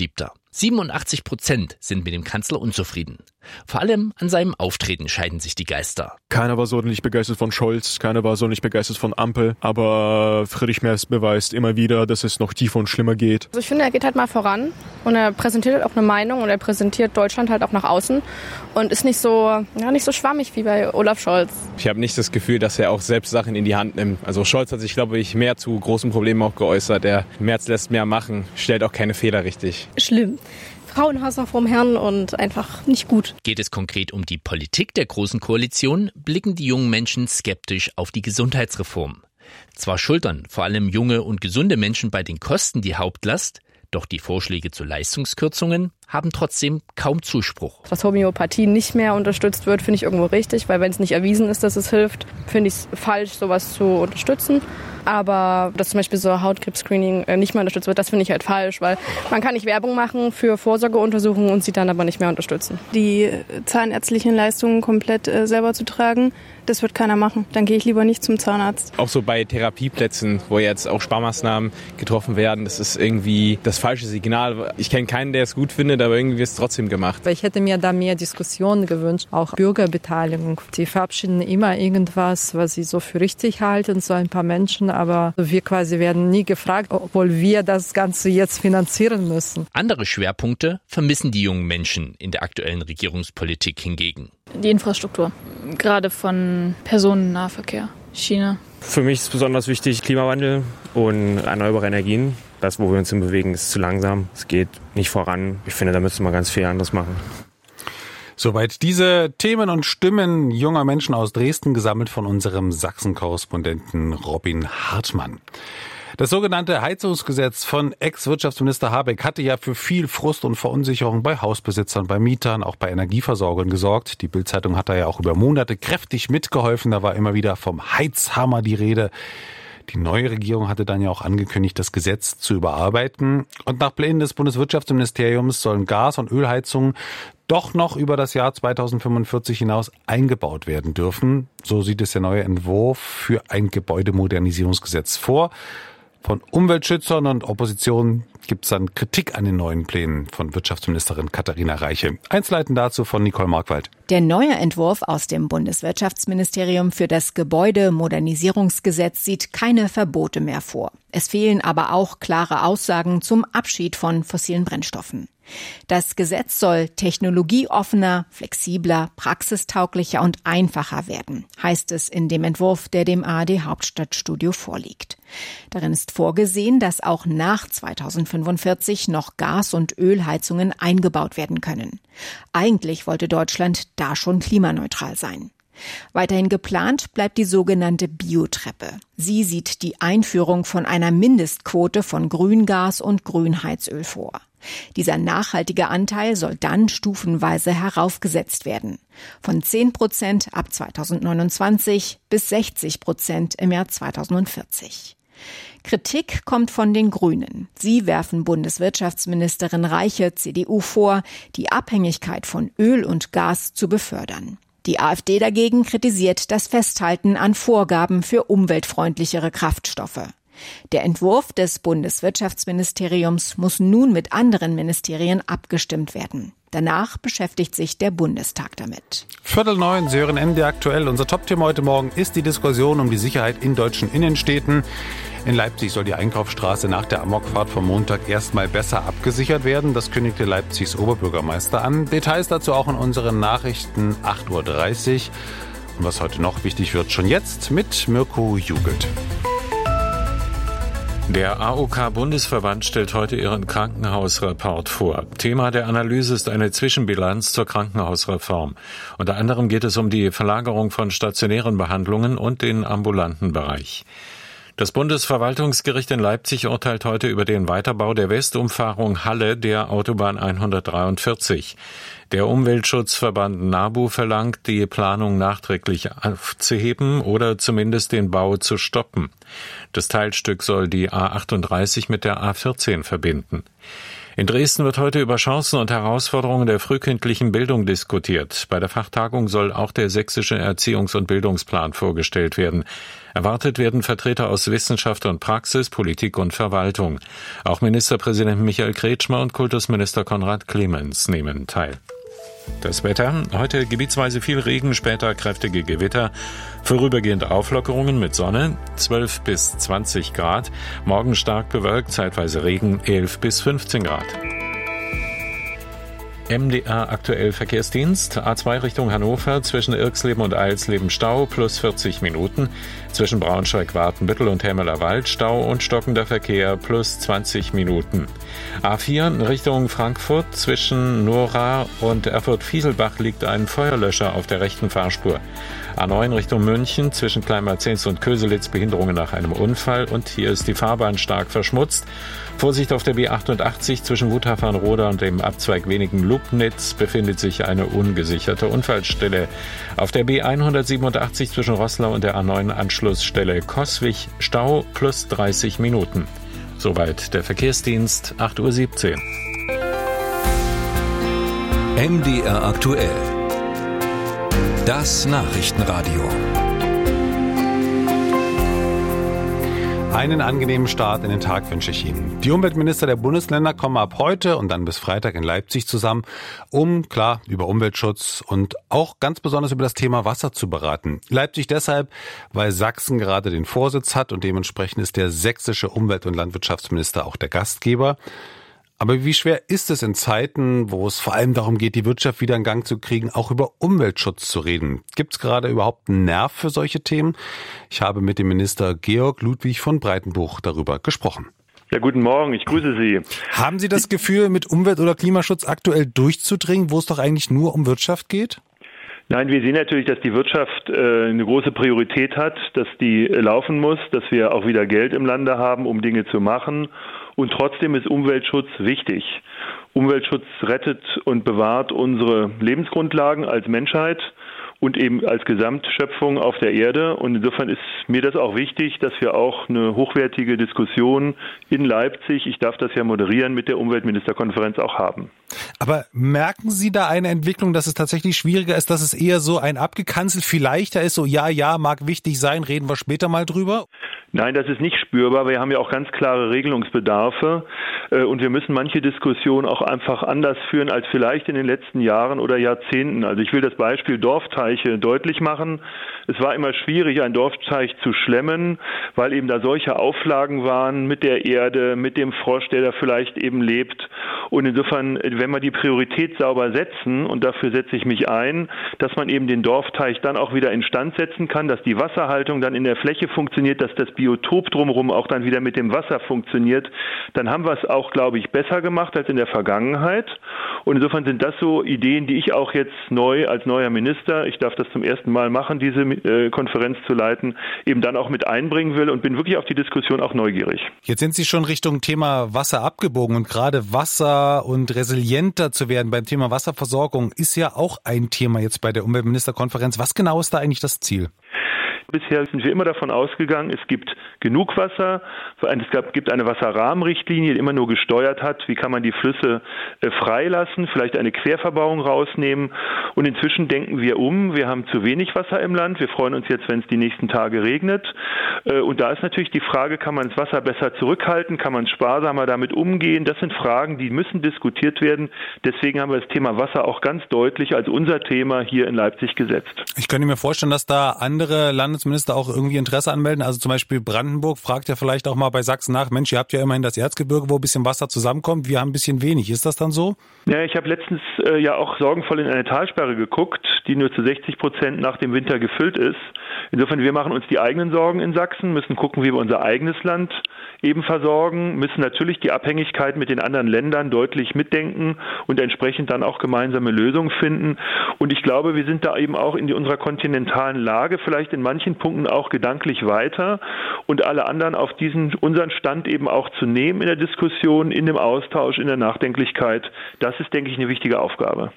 87% sind mit dem Kanzler unzufrieden. Vor allem an seinem Auftreten scheiden sich die Geister. Keiner war so nicht begeistert von Scholz, keiner war so nicht begeistert von Ampel, aber Friedrich Merz beweist immer wieder, dass es noch tiefer und schlimmer geht. Also ich finde, er geht halt mal voran und er präsentiert halt auch eine Meinung und er präsentiert Deutschland halt auch nach außen und ist nicht so schwammig wie bei Olaf Scholz. Ich habe nicht das Gefühl, dass er auch selbst Sachen in die Hand nimmt. Also Scholz hat sich, glaube ich, mehr zu großen Problemen auch geäußert. Der Merz lässt mehr machen, stellt auch keine Fehler richtig. Schlimm. Frauenhasser vom Herrn und einfach nicht gut. Geht es konkret um die Politik der Großen Koalition, blicken die jungen Menschen skeptisch auf die Gesundheitsreform. Zwar schultern vor allem junge und gesunde Menschen bei den Kosten die Hauptlast, doch die Vorschläge zu Leistungskürzungen haben trotzdem kaum Zuspruch. Dass Homöopathie nicht mehr unterstützt wird, finde ich irgendwo richtig, weil wenn es nicht erwiesen ist, dass es hilft, finde ich es falsch, sowas zu unterstützen. Aber dass zum Beispiel so Hautkrebs-Screening nicht mehr unterstützt wird, das finde ich halt falsch, weil man kann nicht Werbung machen für Vorsorgeuntersuchungen und sie dann aber nicht mehr unterstützen. Die zahnärztlichen Leistungen komplett selber zu tragen, das wird keiner machen. Dann gehe ich lieber nicht zum Zahnarzt. Auch so bei Therapieplätzen, wo jetzt auch Sparmaßnahmen getroffen werden, das ist irgendwie das falsche Signal. Ich kenne keinen, der es gut findet, aber irgendwie wird es trotzdem gemacht. Ich hätte mir da mehr Diskussionen gewünscht, auch Bürgerbeteiligung. Die verabschieden immer irgendwas, was sie so für richtig halten, so ein paar Menschen, aber wir quasi werden nie gefragt, obwohl wir das Ganze jetzt finanzieren müssen. Andere Schwerpunkte vermissen die jungen Menschen in der aktuellen Regierungspolitik hingegen. Die Infrastruktur, gerade von Personennahverkehr, Schiene. Für mich ist besonders wichtig Klimawandel und erneuerbare Energien. Das, wo wir uns hin bewegen, ist zu langsam. Es geht nicht voran. Ich finde, da müssen wir ganz viel anderes machen. Soweit diese Themen und Stimmen junger Menschen aus Dresden, gesammelt von unserem Sachsen-Korrespondenten Robin Hartmann. Das sogenannte Heizungsgesetz von Ex-Wirtschaftsminister Habeck hatte ja für viel Frust und Verunsicherung bei Hausbesitzern, bei Mietern, auch bei Energieversorgern gesorgt. Die Bild-Zeitung hat da ja auch über Monate kräftig mitgeholfen. Da war immer wieder vom Heizhammer die Rede. Die neue Regierung hatte dann ja auch angekündigt, das Gesetz zu überarbeiten. Und nach Plänen des Bundeswirtschaftsministeriums sollen Gas- und Ölheizungen doch noch über das Jahr 2045 hinaus eingebaut werden dürfen. So sieht es der neue Entwurf für ein Gebäudemodernisierungsgesetz vor. Von Umweltschützern und Opposition gibt es dann Kritik an den neuen Plänen von Wirtschaftsministerin Katharina Reiche. Einzelheiten dazu von Nicole Markwald. Der neue Entwurf aus dem Bundeswirtschaftsministerium für das Gebäudemodernisierungsgesetz sieht keine Verbote mehr vor. Es fehlen aber auch klare Aussagen zum Abschied von fossilen Brennstoffen. Das Gesetz soll technologieoffener, flexibler, praxistauglicher und einfacher werden, heißt es in dem Entwurf, der dem ARD Hauptstadtstudio vorliegt. Darin ist vorgesehen, dass auch nach 2045 noch Gas- und Ölheizungen eingebaut werden können. Eigentlich wollte Deutschland da schon klimaneutral sein. Weiterhin geplant bleibt die sogenannte Biotreppe. Sie sieht die Einführung von einer Mindestquote von Grüngas und Grünheizöl vor. Dieser nachhaltige Anteil soll dann stufenweise heraufgesetzt werden. Von 10% ab 2029 bis 60% im Jahr 2040. Kritik kommt von den Grünen. Sie werfen Bundeswirtschaftsministerin Reiche, CDU, vor, die Abhängigkeit von Öl und Gas zu befördern. Die AfD dagegen kritisiert das Festhalten an Vorgaben für umweltfreundlichere Kraftstoffe. Der Entwurf des Bundeswirtschaftsministeriums muss nun mit anderen Ministerien abgestimmt werden. Danach beschäftigt sich der Bundestag damit. 8:45, Sie hören MD aktuell. Unser Top-Thema heute Morgen ist die Diskussion um die Sicherheit in deutschen Innenstädten. In Leipzig soll die Einkaufsstraße nach der Amokfahrt vom Montag erstmal besser abgesichert werden. Das kündigte Leipzigs Oberbürgermeister an. Details dazu auch in unseren Nachrichten 8:30 Uhr. Und was heute noch wichtig wird, schon jetzt mit Mirko Jugelt. Der AOK-Bundesverband stellt heute ihren Krankenhausreport vor. Thema der Analyse ist eine Zwischenbilanz zur Krankenhausreform. Unter anderem geht es um die Verlagerung von stationären Behandlungen und den ambulanten Bereich. Das Bundesverwaltungsgericht in Leipzig urteilt heute über den Weiterbau der Westumfahrung Halle der Autobahn 143. Der Umweltschutzverband NABU verlangt, die Planung nachträglich aufzuheben oder zumindest den Bau zu stoppen. Das Teilstück soll die A38 mit der A14 verbinden. In Dresden wird heute über Chancen und Herausforderungen der frühkindlichen Bildung diskutiert. Bei der Fachtagung soll auch der sächsische Erziehungs- und Bildungsplan vorgestellt werden. Erwartet werden Vertreter aus Wissenschaft und Praxis, Politik und Verwaltung. Auch Ministerpräsident Michael Kretschmer und Kultusminister Konrad Clemens nehmen teil. Das Wetter. Heute gebietsweise viel Regen, später kräftige Gewitter. Vorübergehend Auflockerungen mit Sonne, 12 bis 20 Grad. Morgen stark bewölkt, zeitweise Regen, 11 bis 15 Grad. MDR aktuell Verkehrsdienst. A2 Richtung Hannover zwischen Irxleben und Eilsleben Stau plus 40 Minuten. Zwischen Braunschweig-Wartenbüttel und Hemmeler-Wald Stau und stockender Verkehr plus 20 Minuten. A4 Richtung Frankfurt zwischen Nora und Erfurt-Fieselbach liegt ein Feuerlöscher auf der rechten Fahrspur. A9 Richtung München zwischen Kleinmar-Zens und Köselitz Behinderungen nach einem Unfall und hier ist die Fahrbahn stark verschmutzt. Vorsicht auf der B88 zwischen Wutachfarnroda und dem Abzweig Wenigen-Lubnitz befindet sich eine ungesicherte Unfallstelle. Auf der B187 zwischen Roßlau und der A9 Anschlussstelle Coswig Stau plus 30 Minuten. Soweit der Verkehrsdienst, 8:17 Uhr. MDR aktuell. Das Nachrichtenradio. Einen angenehmen Start in den Tag wünsche ich Ihnen. Die Umweltminister der Bundesländer kommen ab heute und dann bis Freitag in Leipzig zusammen, um, klar, über Umweltschutz und auch ganz besonders über das Thema Wasser zu beraten. Leipzig deshalb, weil Sachsen gerade den Vorsitz hat und dementsprechend ist der sächsische Umwelt- und Landwirtschaftsminister auch der Gastgeber. Aber wie schwer ist es in Zeiten, wo es vor allem darum geht, die Wirtschaft wieder in Gang zu kriegen, auch über Umweltschutz zu reden? Gibt es gerade überhaupt einen Nerv für solche Themen? Ich habe mit dem Minister Georg Ludwig von Breitenbuch darüber gesprochen. Ja, guten Morgen, ich grüße Sie. Haben Sie das Gefühl, mit Umwelt- oder Klimaschutz aktuell durchzudringen, wo es doch eigentlich nur um Wirtschaft geht? Nein, wir sehen natürlich, dass die Wirtschaft eine große Priorität hat, dass die laufen muss, dass wir auch wieder Geld im Lande haben, um Dinge zu machen. Und trotzdem ist Umweltschutz wichtig. Umweltschutz rettet und bewahrt unsere Lebensgrundlagen als Menschheit und eben als Gesamtschöpfung auf der Erde. Und insofern ist mir das auch wichtig, dass wir auch eine hochwertige Diskussion in Leipzig, ich darf das ja moderieren, mit der Umweltministerkonferenz auch haben. Aber merken Sie da eine Entwicklung, dass es tatsächlich schwieriger ist, dass es eher so ein abgekanzelt viel leichter ist, so ja, mag wichtig sein, reden wir später mal drüber? Nein, das ist nicht spürbar. Wir haben ja auch ganz klare Regelungsbedarfe und wir müssen manche Diskussionen auch einfach anders führen als vielleicht in den letzten Jahren oder Jahrzehnten. Also ich will das Beispiel Dorfteiche deutlich machen. Es war immer schwierig, einen Dorfteich zu schlemmen, weil eben da solche Auflagen waren mit der Erde, mit dem Frosch, der da vielleicht eben lebt. Und insofern, wenn wir die Priorität sauber setzen, und dafür setze ich mich ein, dass man eben den Dorfteich dann auch wieder instand setzen kann, dass die Wasserhaltung dann in der Fläche funktioniert, dass das Biotop drumherum auch dann wieder mit dem Wasser funktioniert, dann haben wir es auch, glaube ich, besser gemacht als in der Vergangenheit. Und insofern sind das so Ideen, die ich auch jetzt neu als neuer Minister, ich darf das zum ersten Mal machen, diese Konferenz zu leiten, eben dann auch mit einbringen will und bin wirklich auf die Diskussion auch neugierig. Jetzt sind Sie schon Richtung Thema Wasser abgebogen und gerade Wasser und resilienter zu werden beim Thema Wasserversorgung ist ja auch ein Thema jetzt bei der Umweltministerkonferenz. Was genau ist da eigentlich das Ziel? Bisher sind wir immer davon ausgegangen, es gibt genug Wasser, es gibt eine Wasserrahmenrichtlinie, die immer nur gesteuert hat, wie kann man die Flüsse freilassen, vielleicht eine Querverbauung rausnehmen. Und inzwischen denken wir wir haben zu wenig Wasser im Land, wir freuen uns jetzt, wenn es die nächsten Tage regnet. Und da ist natürlich die Frage, kann man das Wasser besser zurückhalten, kann man sparsamer damit umgehen? Das sind Fragen, die müssen diskutiert werden. Deswegen haben wir das Thema Wasser auch ganz deutlich als unser Thema hier in Leipzig gesetzt. Ich könnte mir vorstellen, dass da andere Landesminister auch irgendwie Interesse anmelden. Also zum Beispiel Brandenburg fragt ja vielleicht auch mal bei Sachsen nach, Mensch, ihr habt ja immerhin das Erzgebirge, wo ein bisschen Wasser zusammenkommt. Wir haben ein bisschen wenig. Ist das dann so? Ja, ich habe letztens ja auch sorgenvoll in eine Talsperre geguckt, die nur zu 60% nach dem Winter gefüllt ist. Insofern, wir machen uns die eigenen Sorgen in Sachsen, müssen gucken, wie wir unser eigenes Land eben versorgen, müssen natürlich die Abhängigkeit mit den anderen Ländern deutlich mitdenken und entsprechend dann auch gemeinsame Lösungen finden. Und ich glaube, wir sind da eben auch in unserer kontinentalen Lage vielleicht in manchen Punkten auch gedanklich weiter und alle anderen auf unseren Stand eben auch zu nehmen in der Diskussion, in dem Austausch, in der Nachdenklichkeit. Das ist, denke ich, eine wichtige Aufgabe.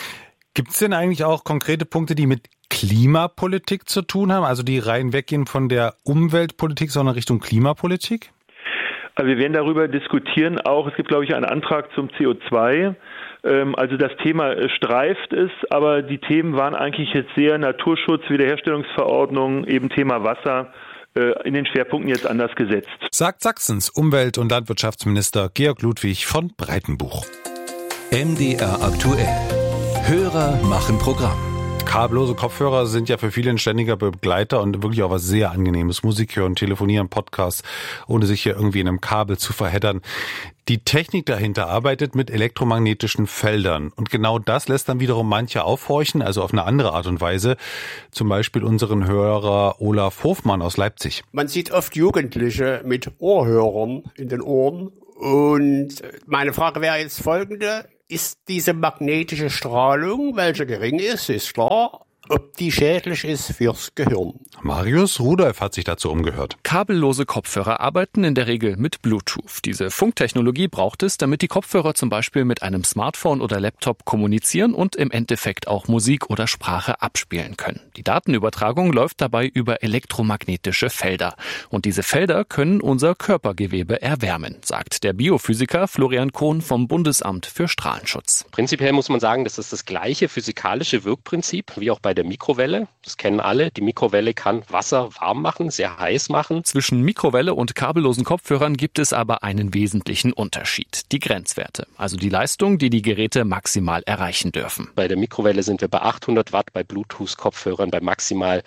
Gibt es denn eigentlich auch konkrete Punkte, die mit Klimapolitik zu tun haben, also die rein weggehen von der Umweltpolitik, sondern Richtung Klimapolitik? Also wir werden darüber diskutieren auch. Es gibt, glaube ich, einen Antrag zum CO2. Also das Thema streift es, aber die Themen waren eigentlich jetzt sehr Naturschutz, Wiederherstellungsverordnung, eben Thema Wasser in den Schwerpunkten jetzt anders gesetzt. Sagt Sachsens Umwelt- und Landwirtschaftsminister Georg Ludwig von Breitenbuch. MDR aktuell. Hörer machen Programm. Kabellose Kopfhörer sind ja für viele ein ständiger Begleiter und wirklich auch was sehr Angenehmes. Musik hören, telefonieren, Podcasts, ohne sich hier irgendwie in einem Kabel zu verheddern. Die Technik dahinter arbeitet mit elektromagnetischen Feldern. Und genau das lässt dann wiederum manche aufhorchen, also auf eine andere Art und Weise. Zum Beispiel unseren Hörer Olaf Hofmann aus Leipzig. Man sieht oft Jugendliche mit Ohrhörern in den Ohren. Und meine Frage wäre jetzt folgende. Ist diese magnetische Strahlung, welche gering ist klar, ob die schädlich ist fürs Gehirn? Marius Rudolph hat sich dazu umgehört. Kabellose Kopfhörer arbeiten in der Regel mit Bluetooth. Diese Funktechnologie braucht es, damit die Kopfhörer zum Beispiel mit einem Smartphone oder Laptop kommunizieren und im Endeffekt auch Musik oder Sprache abspielen können. Die Datenübertragung läuft dabei über elektromagnetische Felder. Und diese Felder können unser Körpergewebe erwärmen, sagt der Biophysiker Florian Kohn vom Bundesamt für Strahlenschutz. Prinzipiell muss man sagen, das ist das gleiche physikalische Wirkprinzip wie auch bei der Mikrowelle. Das kennen alle. Die Mikrowelle kann Wasser warm machen, sehr heiß machen. Zwischen Mikrowelle und kabellosen Kopfhörern gibt es aber einen wesentlichen Unterschied. Die Grenzwerte, also die Leistung, die die Geräte maximal erreichen dürfen. Bei der Mikrowelle sind wir bei 800 Watt, bei Bluetooth-Kopfhörern bei maximal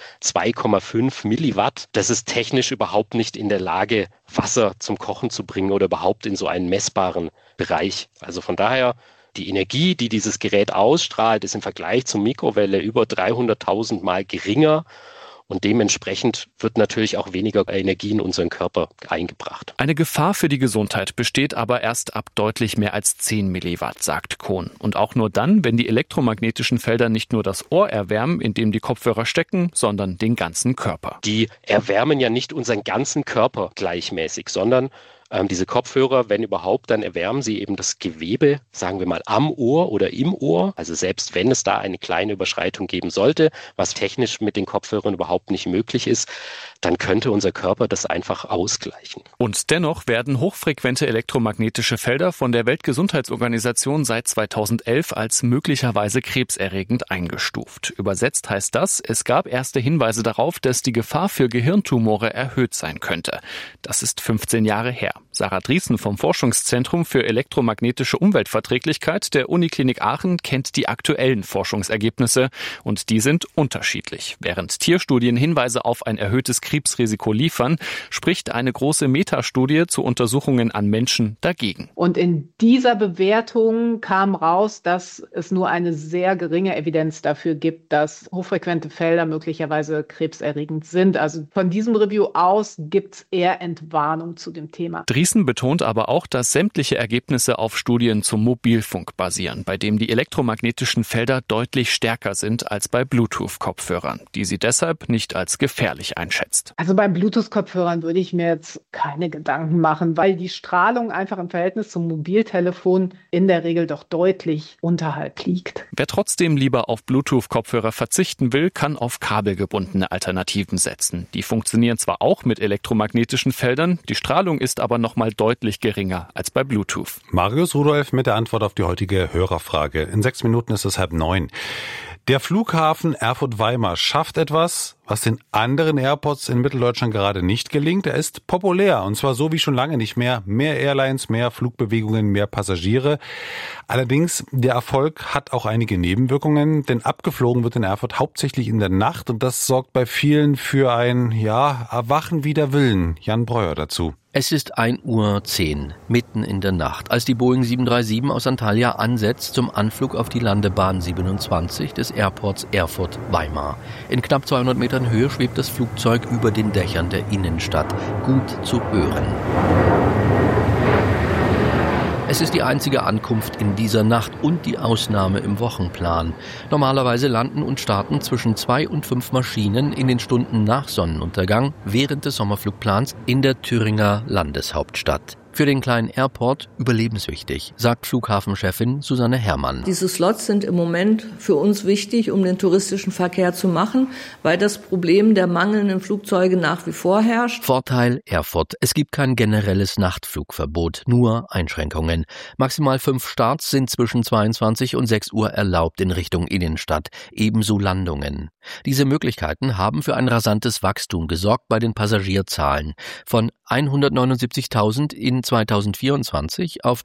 2,5 Milliwatt. Das ist technisch überhaupt nicht in der Lage, Wasser zum Kochen zu bringen oder überhaupt in so einen messbaren Bereich. Also von daher, die Energie, die dieses Gerät ausstrahlt, ist im Vergleich zur Mikrowelle über 300.000 Mal geringer. Und dementsprechend wird natürlich auch weniger Energie in unseren Körper eingebracht. Eine Gefahr für die Gesundheit besteht aber erst ab deutlich mehr als 10 Milliwatt, sagt Kohn. Und auch nur dann, wenn die elektromagnetischen Felder nicht nur das Ohr erwärmen, in dem die Kopfhörer stecken, sondern den ganzen Körper. Die erwärmen ja nicht unseren ganzen Körper gleichmäßig, sondern diese Kopfhörer, wenn überhaupt, dann erwärmen sie eben das Gewebe, sagen wir mal, am Ohr oder im Ohr. Also selbst wenn es da eine kleine Überschreitung geben sollte, was technisch mit den Kopfhörern überhaupt nicht möglich ist, dann könnte unser Körper das einfach ausgleichen. Und dennoch werden hochfrequente elektromagnetische Felder von der Weltgesundheitsorganisation seit 2011 als möglicherweise krebserregend eingestuft. Übersetzt heißt das, es gab erste Hinweise darauf, dass die Gefahr für Gehirntumore erhöht sein könnte. Das ist 15 Jahre her. Sarah Driessen vom Forschungszentrum für elektromagnetische Umweltverträglichkeit der Uniklinik Aachen kennt die aktuellen Forschungsergebnisse und die sind unterschiedlich. Während Tierstudien Hinweise auf ein erhöhtes Krebsrisiko liefern, spricht eine große Metastudie zu Untersuchungen an Menschen dagegen. Und in dieser Bewertung kam raus, dass es nur eine sehr geringe Evidenz dafür gibt, dass hochfrequente Felder möglicherweise krebserregend sind. Also von diesem Review aus gibt es eher Entwarnung zu dem Thema. Driessen betont aber auch, dass sämtliche Ergebnisse auf Studien zum Mobilfunk basieren, bei dem die elektromagnetischen Felder deutlich stärker sind als bei Bluetooth-Kopfhörern, die sie deshalb nicht als gefährlich einschätzt. Also bei Bluetooth-Kopfhörern würde ich mir jetzt keine Gedanken machen, weil die Strahlung einfach im Verhältnis zum Mobiltelefon in der Regel doch deutlich unterhalb liegt. Wer trotzdem lieber auf Bluetooth-Kopfhörer verzichten will, kann auf kabelgebundene Alternativen setzen. Die funktionieren zwar auch mit elektromagnetischen Feldern, die Strahlung ist aber noch mal deutlich geringer als bei Bluetooth. Marius Rudolph mit der Antwort auf die heutige Hörerfrage. In 6 Minuten ist es 8:30. Der Flughafen Erfurt-Weimar schafft etwas, was den anderen Airports in Mitteldeutschland gerade nicht gelingt. Er ist populär und zwar so wie schon lange nicht mehr. Mehr Airlines, mehr Flugbewegungen, mehr Passagiere. Allerdings, der Erfolg hat auch einige Nebenwirkungen, denn abgeflogen wird in Erfurt hauptsächlich in der Nacht und das sorgt bei vielen für ein, Erwachen wider Willen. Jan Breuer dazu. Es ist 1:10 Uhr, mitten in der Nacht, als die Boeing 737 aus Antalya ansetzt zum Anflug auf die Landebahn 27 des Airports Erfurt-Weimar. In knapp 200 Metern Höhe schwebt das Flugzeug über den Dächern der Innenstadt. Gut zu hören. Es ist die einzige Ankunft in dieser Nacht und die Ausnahme im Wochenplan. Normalerweise landen und starten zwischen 2 und 5 Maschinen in den Stunden nach Sonnenuntergang während des Sommerflugplans in der Thüringer Landeshauptstadt. Für den kleinen Airport überlebenswichtig, sagt Flughafenchefin Susanne Herrmann. Diese Slots sind im Moment für uns wichtig, um den touristischen Verkehr zu machen, weil das Problem der mangelnden Flugzeuge nach wie vor herrscht. Vorteil Erfurt. Es gibt kein generelles Nachtflugverbot, nur Einschränkungen. Maximal 5 Starts sind zwischen 22 und 6 Uhr erlaubt in Richtung Innenstadt, ebenso Landungen. Diese Möglichkeiten haben für ein rasantes Wachstum gesorgt bei den Passagierzahlen. Von 179.000 in 2024 auf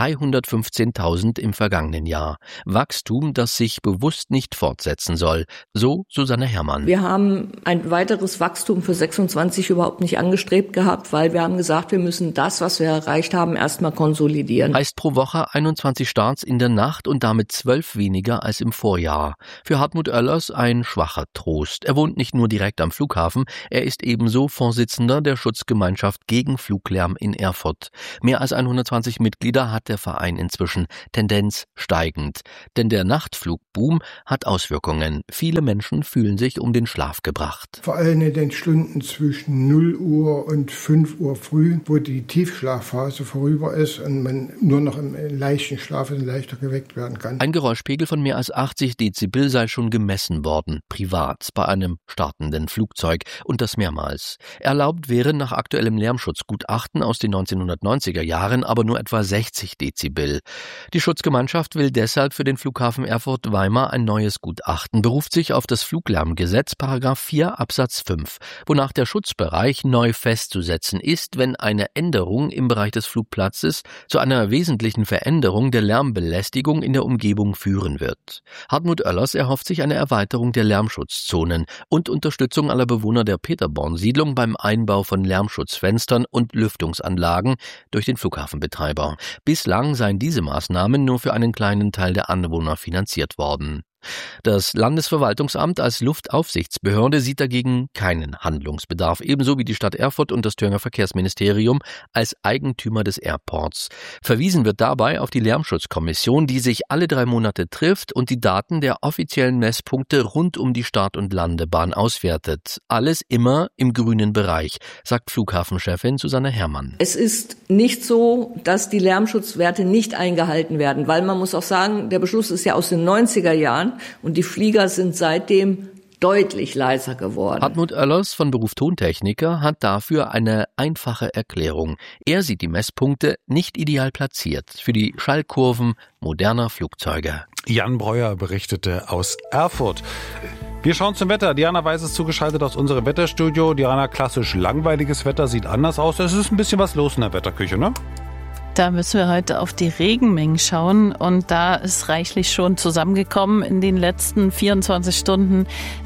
315.000 im vergangenen Jahr. Wachstum, das sich bewusst nicht fortsetzen soll, so Susanne Herrmann. Wir haben ein weiteres Wachstum für 26 überhaupt nicht angestrebt gehabt, weil wir haben gesagt, wir müssen das, was wir erreicht haben, erstmal konsolidieren. Heißt pro Woche 21 Starts in der Nacht und damit 12 weniger als im Vorjahr. Für Hartmut Oellers ein schwacher Trost. Er wohnt nicht nur direkt am Flughafen, er ist ebenso Vorsitzender der Schutzgemeinschaft gegen Fluglärm in Erfurt. Mehr als 120 Mitglieder hat der Verein inzwischen, Tendenz steigend. Denn der Nachtflugboom hat Auswirkungen. Viele Menschen fühlen sich um den Schlaf gebracht. Vor allem in den Stunden zwischen 0 Uhr und 5 Uhr früh, wo die Tiefschlafphase vorüber ist und man nur noch im leichten Schlaf und leichter geweckt werden kann. Ein Geräuschpegel von mehr als 80 Dezibel sei schon gemessen worden, privat, bei einem startenden Flugzeug, und das mehrmals. Erlaubt wären nach aktuellem Lärmschutzgutachten aus den 1990er Jahren aber nur etwa 60 Dezibel. Die Schutzgemeinschaft will deshalb für den Flughafen Erfurt-Weimar ein neues Gutachten, beruft sich auf das Fluglärmgesetz § 4 Absatz 5, wonach der Schutzbereich neu festzusetzen ist, wenn eine Änderung im Bereich des Flugplatzes zu einer wesentlichen Veränderung der Lärmbelästigung in der Umgebung führen wird. Hartmut Oellers erhofft sich eine Erweiterung der Lärmschutzzonen und Unterstützung aller Bewohner der Peterborn-Siedlung beim Einbau von Lärmschutzfenstern und Lüftungsanlagen durch den Flughafenbetreiber. Bislang seien diese Maßnahmen nur für einen kleinen Teil der Anwohner finanziert worden. Das Landesverwaltungsamt als Luftaufsichtsbehörde sieht dagegen keinen Handlungsbedarf, ebenso wie die Stadt Erfurt und das Thüringer Verkehrsministerium als Eigentümer des Airports. Verwiesen wird dabei auf die Lärmschutzkommission, die sich alle 3 Monate trifft und die Daten der offiziellen Messpunkte rund um die Start- und Landebahn auswertet. Alles immer im grünen Bereich, sagt Flughafenchefin Susanne Herrmann. Es ist nicht so, dass die Lärmschutzwerte nicht eingehalten werden, weil man muss auch sagen, der Beschluss ist ja aus den 90er Jahren. Und die Flieger sind seitdem deutlich leiser geworden. Hartmut Oellers von Beruf Tontechniker hat dafür eine einfache Erklärung. Er sieht die Messpunkte nicht ideal platziert für die Schallkurven moderner Flugzeuge. Jan Breuer berichtete aus Erfurt. Wir schauen zum Wetter. Diana Weiß ist zugeschaltet aus unserem Wetterstudio. Diana, klassisch langweiliges Wetter, sieht anders aus. Es ist ein bisschen was los in der Wetterküche, ne? Da müssen wir heute auf die Regenmengen schauen und da ist reichlich schon zusammengekommen in den letzten 24 Stunden.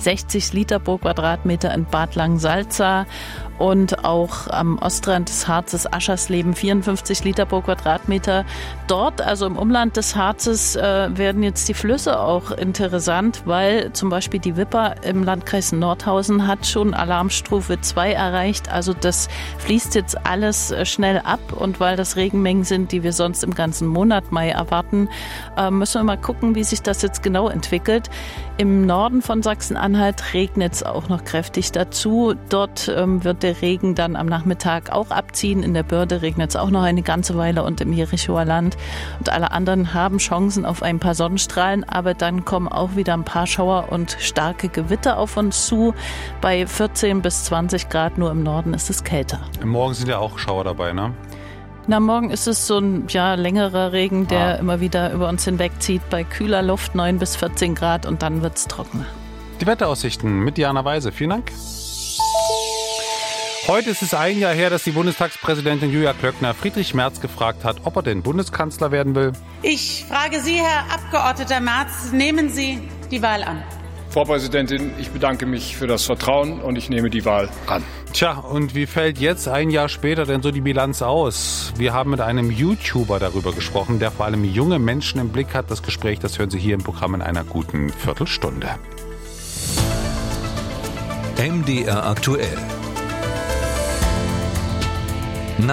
60 Liter pro Quadratmeter in Bad Langensalza und auch am Ostrand des Harzes Aschersleben 54 Liter pro Quadratmeter. Dort, also im Umland des Harzes, werden jetzt die Flüsse auch interessant, weil zum Beispiel die Wipper im Landkreis Nordhausen hat schon Alarmstufe 2 erreicht. Also das fließt jetzt alles schnell ab und weil das Regenmengen sind, die wir sonst im ganzen Monat Mai erwarten, müssen wir mal gucken, wie sich das jetzt genau entwickelt. Im Norden von Sachsen-Anhalt regnet es auch noch kräftig dazu. Dort wird der Regen dann am Nachmittag auch abziehen. In der Börde regnet es auch noch eine ganze Weile und im Jerichoer Land. Und alle anderen haben Chancen auf ein paar Sonnenstrahlen, aber dann kommen auch wieder ein paar Schauer und starke Gewitter auf uns zu. Bei 14 bis 20 Grad, nur im Norden ist es kälter. Morgen sind ja auch Schauer dabei, ne? Na, morgen ist es so ein längerer Regen, der immer wieder über uns hinwegzieht. Bei kühler Luft 9 bis 14 Grad und dann wird es trockener. Die Wetteraussichten mit Diana Weise. Vielen Dank. Heute ist es 1 Jahr her, dass die Bundestagspräsidentin Julia Klöckner Friedrich Merz gefragt hat, ob er denn Bundeskanzler werden will. Ich frage Sie, Herr Abgeordneter Merz, nehmen Sie die Wahl an? Frau Präsidentin, ich bedanke mich für das Vertrauen und ich nehme die Wahl an. Tja, und wie fällt jetzt 1 Jahr später denn so die Bilanz aus? Wir haben mit einem YouTuber darüber gesprochen, der vor allem junge Menschen im Blick hat. Das Gespräch, das hören Sie hier im Programm in einer guten Viertelstunde. MDR aktuell.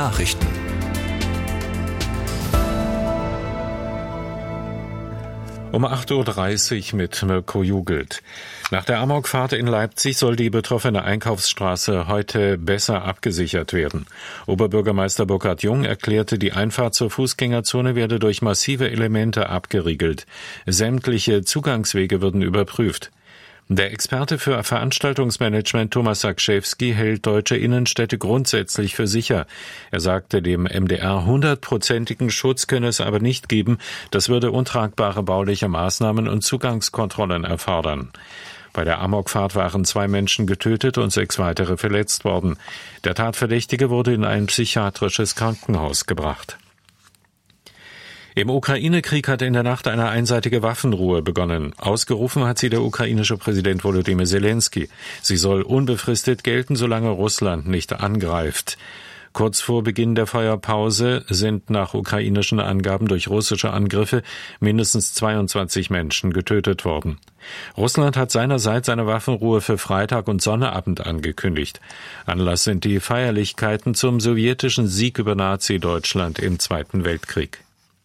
Nachrichten. Um 8.30 Uhr mit Mirko Jugelt. Nach der Amokfahrt in Leipzig soll die betroffene Einkaufsstraße heute besser abgesichert werden. Oberbürgermeister Burkhard Jung erklärte, die Einfahrt zur Fußgängerzone werde durch massive Elemente abgeriegelt. Sämtliche Zugangswege würden überprüft. Der Experte für Veranstaltungsmanagement Thomas Sakschewski hält deutsche Innenstädte grundsätzlich für sicher. Er sagte dem MDR, 100%igen Schutz könne es aber nicht geben. Das würde untragbare bauliche Maßnahmen und Zugangskontrollen erfordern. Bei der Amokfahrt waren 2 Menschen getötet und 6 weitere verletzt worden. Der Tatverdächtige wurde in ein psychiatrisches Krankenhaus gebracht. Im Ukraine-Krieg hat in der Nacht eine einseitige Waffenruhe begonnen. Ausgerufen hat sie der ukrainische Präsident Volodymyr Zelensky. Sie soll unbefristet gelten, solange Russland nicht angreift. Kurz vor Beginn der Feuerpause sind nach ukrainischen Angaben durch russische Angriffe mindestens 22 Menschen getötet worden. Russland hat seinerseits seine Waffenruhe für Freitag und Sonnabend angekündigt. Anlass sind die Feierlichkeiten zum sowjetischen Sieg über Nazi-Deutschland im Zweiten Weltkrieg.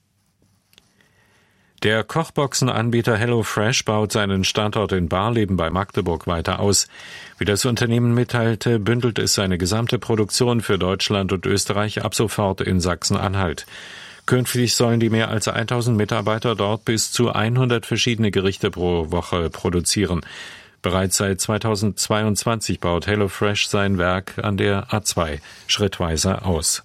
Der Kochboxenanbieter HelloFresh baut seinen Standort in Barleben bei Magdeburg weiter aus. Wie das Unternehmen mitteilte, bündelt es seine gesamte Produktion für Deutschland und Österreich ab sofort in Sachsen-Anhalt. Künftig sollen die mehr als 1000 Mitarbeiter dort bis zu 100 verschiedene Gerichte pro Woche produzieren. Bereits seit 2022 baut HelloFresh sein Werk an der A2 schrittweise aus.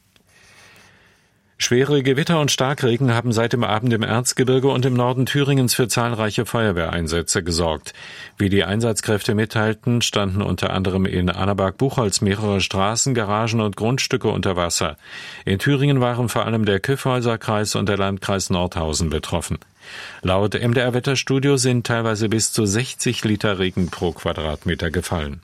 Schwere Gewitter und Starkregen haben seit dem Abend im Erzgebirge und im Norden Thüringens für zahlreiche Feuerwehreinsätze gesorgt. Wie die Einsatzkräfte mitteilten, standen unter anderem in Annaberg-Buchholz mehrere Straßen, Garagen und Grundstücke unter Wasser. In Thüringen waren vor allem der Kyffhäuser Kreis und der Landkreis Nordhausen betroffen. Laut MDR-Wetterstudio sind teilweise bis zu 60 Liter Regen pro Quadratmeter gefallen.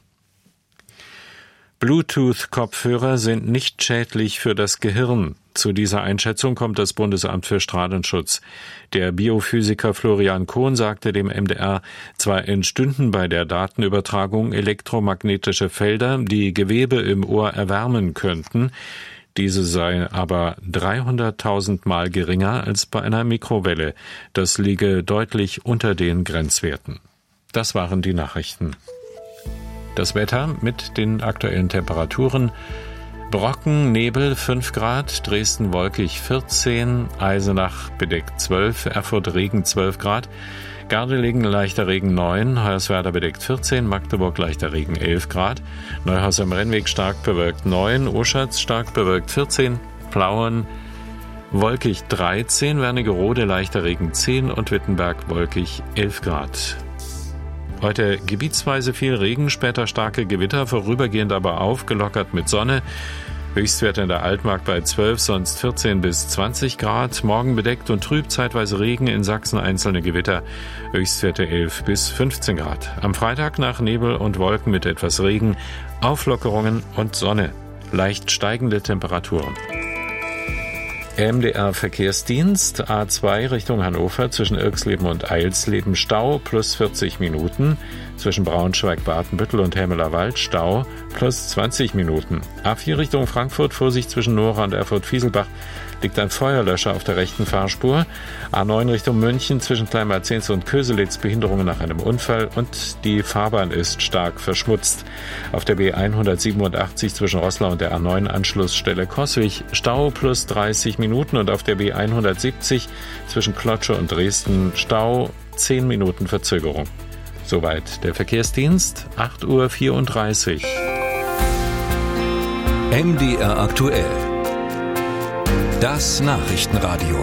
Bluetooth-Kopfhörer sind nicht schädlich für das Gehirn. Zu dieser Einschätzung kommt das Bundesamt für Strahlenschutz. Der Biophysiker Florian Kohn sagte dem MDR, zwar entstünden bei der Datenübertragung elektromagnetische Felder, die Gewebe im Ohr erwärmen könnten. Diese seien aber 300.000 Mal geringer als bei einer Mikrowelle. Das liege deutlich unter den Grenzwerten. Das waren die Nachrichten. Das Wetter mit den aktuellen Temperaturen. Brocken, Nebel 5 Grad, Dresden wolkig 14, Eisenach bedeckt 12, Erfurt Regen 12 Grad, Gardelegen leichter Regen 9, Hoyerswerda bedeckt 14, Magdeburg leichter Regen 11 Grad, Neuhaus am Rennweg stark bewölkt 9, Oschatz stark bewölkt 14, Plauen wolkig 13, Wernigerode leichter Regen 10 und Wittenberg wolkig 11 Grad. Heute gebietsweise viel Regen, später starke Gewitter, vorübergehend aber aufgelockert mit Sonne. Höchstwerte in der Altmark bei 12, sonst 14 bis 20 Grad. Morgen bedeckt und trüb, zeitweise Regen, in Sachsen einzelne Gewitter. Höchstwerte 11 bis 15 Grad. Am Freitag nach Nebel und Wolken mit etwas Regen, Auflockerungen und Sonne. Leicht steigende Temperaturen. MDR Verkehrsdienst, A2 Richtung Hannover zwischen Irxleben und Eilsleben Stau plus 40 Minuten, zwischen Braunschweig-Badenbüttel und Hemmelerwald Stau plus 20 Minuten. A4 Richtung Frankfurt, Vorsicht zwischen Nora und Erfurt-Fieselbach, liegt ein Feuerlöscher auf der rechten Fahrspur. A9 Richtung München zwischen Kleinmalzens und Köselitz Behinderungen nach einem Unfall und die Fahrbahn ist stark verschmutzt. Auf der B187 zwischen Roßlau und der A9 Anschlussstelle Coswig Stau plus 30 Minuten und auf der B170 zwischen Klotsche und Dresden Stau 10 Minuten Verzögerung. Soweit der Verkehrsdienst, 8.34 Uhr. MDR aktuell. Das Nachrichtenradio.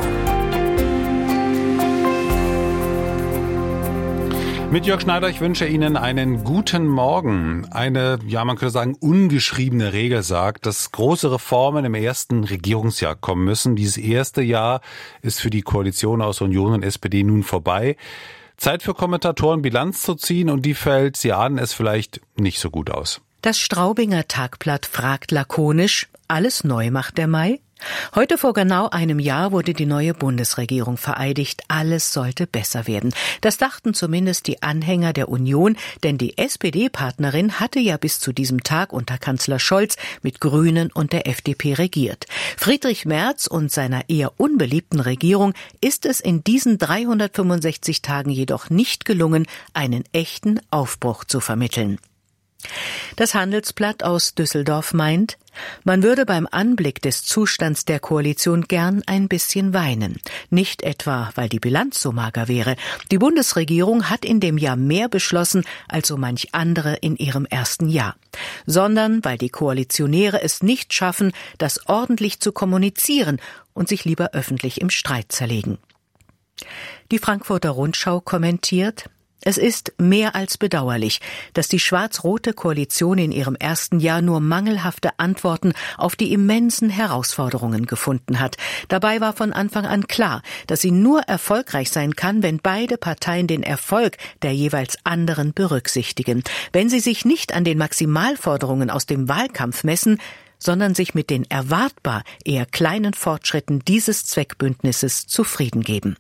Mit Jörg Schneider, ich wünsche Ihnen einen guten Morgen. Eine, ja, man könnte sagen, ungeschriebene Regel sagt, dass große Reformen im ersten Regierungsjahr kommen müssen. Dieses erste Jahr ist für die Koalition aus Union und SPD nun vorbei. Zeit für Kommentatoren, Bilanz zu ziehen, und die fällt, Sie ahnen es vielleicht, nicht so gut aus. Das Straubinger Tagblatt fragt lakonisch: Alles neu macht der Mai? Heute vor genau einem Jahr wurde die neue Bundesregierung vereidigt. Alles sollte besser werden. Das dachten zumindest die Anhänger der Union, denn die SPD-Partnerin hatte ja bis zu diesem Tag unter Kanzler Scholz mit Grünen und der FDP regiert. Friedrich Merz und seiner eher unbeliebten Regierung ist es in diesen 365 Tagen jedoch nicht gelungen, einen echten Aufbruch zu vermitteln. Das Handelsblatt aus Düsseldorf meint, man würde beim Anblick des Zustands der Koalition gern ein bisschen weinen. Nicht etwa, weil die Bilanz so mager wäre. Die Bundesregierung hat in dem Jahr mehr beschlossen als so manch andere in ihrem ersten Jahr. Sondern weil die Koalitionäre es nicht schaffen, das ordentlich zu kommunizieren und sich lieber öffentlich im Streit zerlegen. Die Frankfurter Rundschau kommentiert: Es ist mehr als bedauerlich, dass die schwarz-rote Koalition in ihrem ersten Jahr nur mangelhafte Antworten auf die immensen Herausforderungen gefunden hat. Dabei war von Anfang an klar, dass sie nur erfolgreich sein kann, wenn beide Parteien den Erfolg der jeweils anderen berücksichtigen. Wenn sie sich nicht an den Maximalforderungen aus dem Wahlkampf messen, sondern sich mit den erwartbar eher kleinen Fortschritten dieses Zweckbündnisses zufrieden geben.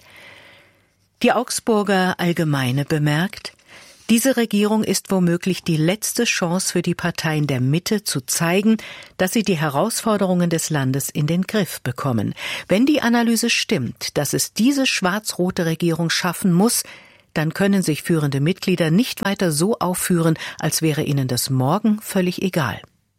Die Augsburger Allgemeine bemerkt, diese Regierung ist womöglich die letzte Chance für die Parteien der Mitte zu zeigen, dass sie die Herausforderungen des Landes in den Griff bekommen. Wenn die Analyse stimmt, dass es diese schwarz-rote Regierung schaffen muss, dann können sich führende Mitglieder nicht weiter so aufführen, als wäre ihnen das morgen völlig egal.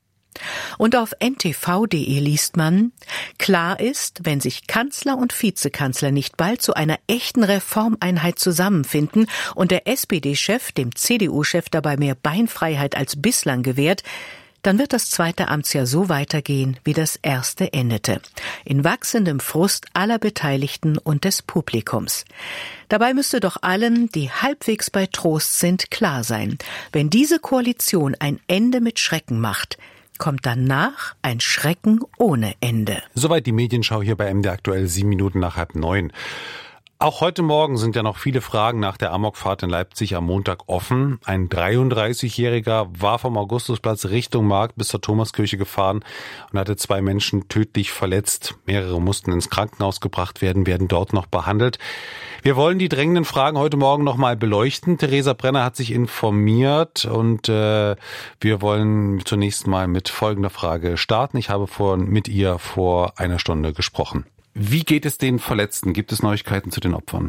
Und auf ntv.de liest man, klar ist, wenn sich Kanzler und Vizekanzler nicht bald zu einer echten Reformeinheit zusammenfinden und der SPD-Chef dem CDU-Chef dabei mehr Beinfreiheit als bislang gewährt, dann wird das zweite Amtsjahr so weitergehen, wie das erste endete. In wachsendem Frust aller Beteiligten und des Publikums. Dabei müsste doch allen, die halbwegs bei Trost sind, klar sein, wenn diese Koalition ein Ende mit Schrecken macht, kommt danach ein Schrecken ohne Ende. Soweit die Medienschau hier bei MDR aktuell, 7 Minuten nach 8:30. Auch heute Morgen sind ja noch viele Fragen nach der Amokfahrt in Leipzig am Montag offen. Ein 33-Jähriger war vom Augustusplatz Richtung Markt bis zur Thomaskirche gefahren und hatte 2 Menschen tödlich verletzt. Mehrere mussten ins Krankenhaus gebracht werden dort noch behandelt. Wir wollen die drängenden Fragen heute Morgen noch mal beleuchten. Theresa Brenner hat sich informiert und wir wollen zunächst mal mit folgender Frage starten. Ich habe mit ihr vor einer Stunde gesprochen. Wie geht es den Verletzten? Gibt es Neuigkeiten zu den Opfern?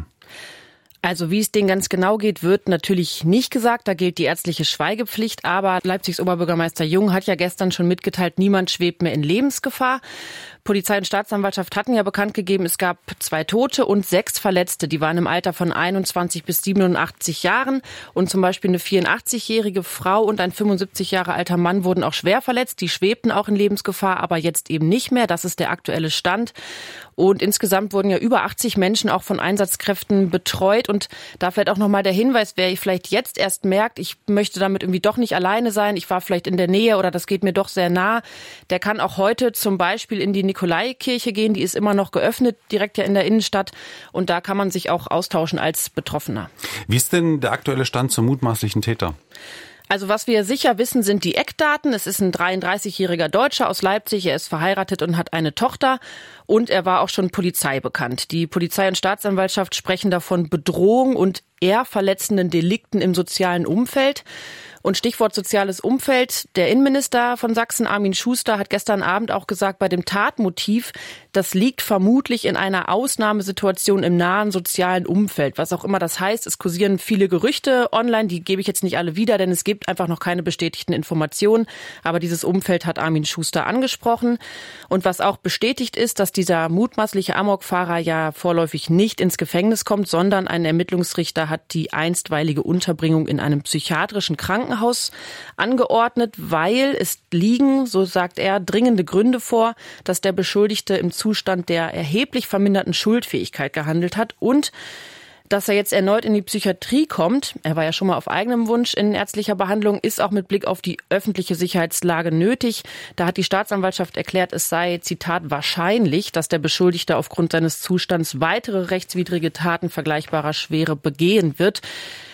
Also wie es denen ganz genau geht, wird natürlich nicht gesagt. Da gilt die ärztliche Schweigepflicht. Aber Leipzigs Oberbürgermeister Jung hat ja gestern schon mitgeteilt, niemand schwebt mehr in Lebensgefahr. Polizei und Staatsanwaltschaft hatten ja bekannt gegeben, es gab 2 Tote und 6 Verletzte. Die waren im Alter von 21 bis 87 Jahren. Und zum Beispiel eine 84-jährige Frau und ein 75 Jahre alter Mann wurden auch schwer verletzt. Die schwebten auch in Lebensgefahr, aber jetzt eben nicht mehr. Das ist der aktuelle Stand. Und insgesamt wurden ja über 80 Menschen auch von Einsatzkräften betreut. Und da vielleicht auch nochmal der Hinweis, wer vielleicht jetzt erst merkt, ich möchte damit irgendwie doch nicht alleine sein, ich war vielleicht in der Nähe oder das geht mir doch sehr nah, der kann auch heute zum Beispiel in die Nikolaikirche gehen, die ist immer noch geöffnet, direkt ja in der Innenstadt und da kann man sich auch austauschen als Betroffener. Wie ist denn der aktuelle Stand zum mutmaßlichen Täter? Also was wir sicher wissen, sind die Eckdaten. Es ist ein 33-jähriger Deutscher aus Leipzig. Er ist verheiratet und hat eine Tochter. Und er war auch schon Polizei bekannt. Die Polizei und Staatsanwaltschaft sprechen davon Bedrohung und eher verletzenden Delikten im sozialen Umfeld. Und Stichwort soziales Umfeld. Der Innenminister von Sachsen, Armin Schuster, hat gestern Abend auch gesagt, bei dem Tatmotiv, das liegt vermutlich in einer Ausnahmesituation im nahen sozialen Umfeld. Was auch immer das heißt, es kursieren viele Gerüchte online, die gebe ich jetzt nicht alle wieder, denn es gibt einfach noch keine bestätigten Informationen. Aber dieses Umfeld hat Armin Schuster angesprochen. Und was auch bestätigt ist, dass dieser mutmaßliche Amokfahrer ja vorläufig nicht ins Gefängnis kommt, sondern ein Ermittlungsrichter hat die einstweilige Unterbringung in einem psychiatrischen Krankenhaus angeordnet, weil es liegen, so sagt er, dringende Gründe vor, dass der Beschuldigte im Zustand der erheblich verminderten Schuldfähigkeit gehandelt hat und dass er jetzt erneut in die Psychiatrie kommt, er war ja schon mal auf eigenem Wunsch in ärztlicher Behandlung, ist auch mit Blick auf die öffentliche Sicherheitslage nötig. Da hat die Staatsanwaltschaft erklärt, es sei, Zitat, wahrscheinlich, dass der Beschuldigte aufgrund seines Zustands weitere rechtswidrige Taten vergleichbarer Schwere begehen wird.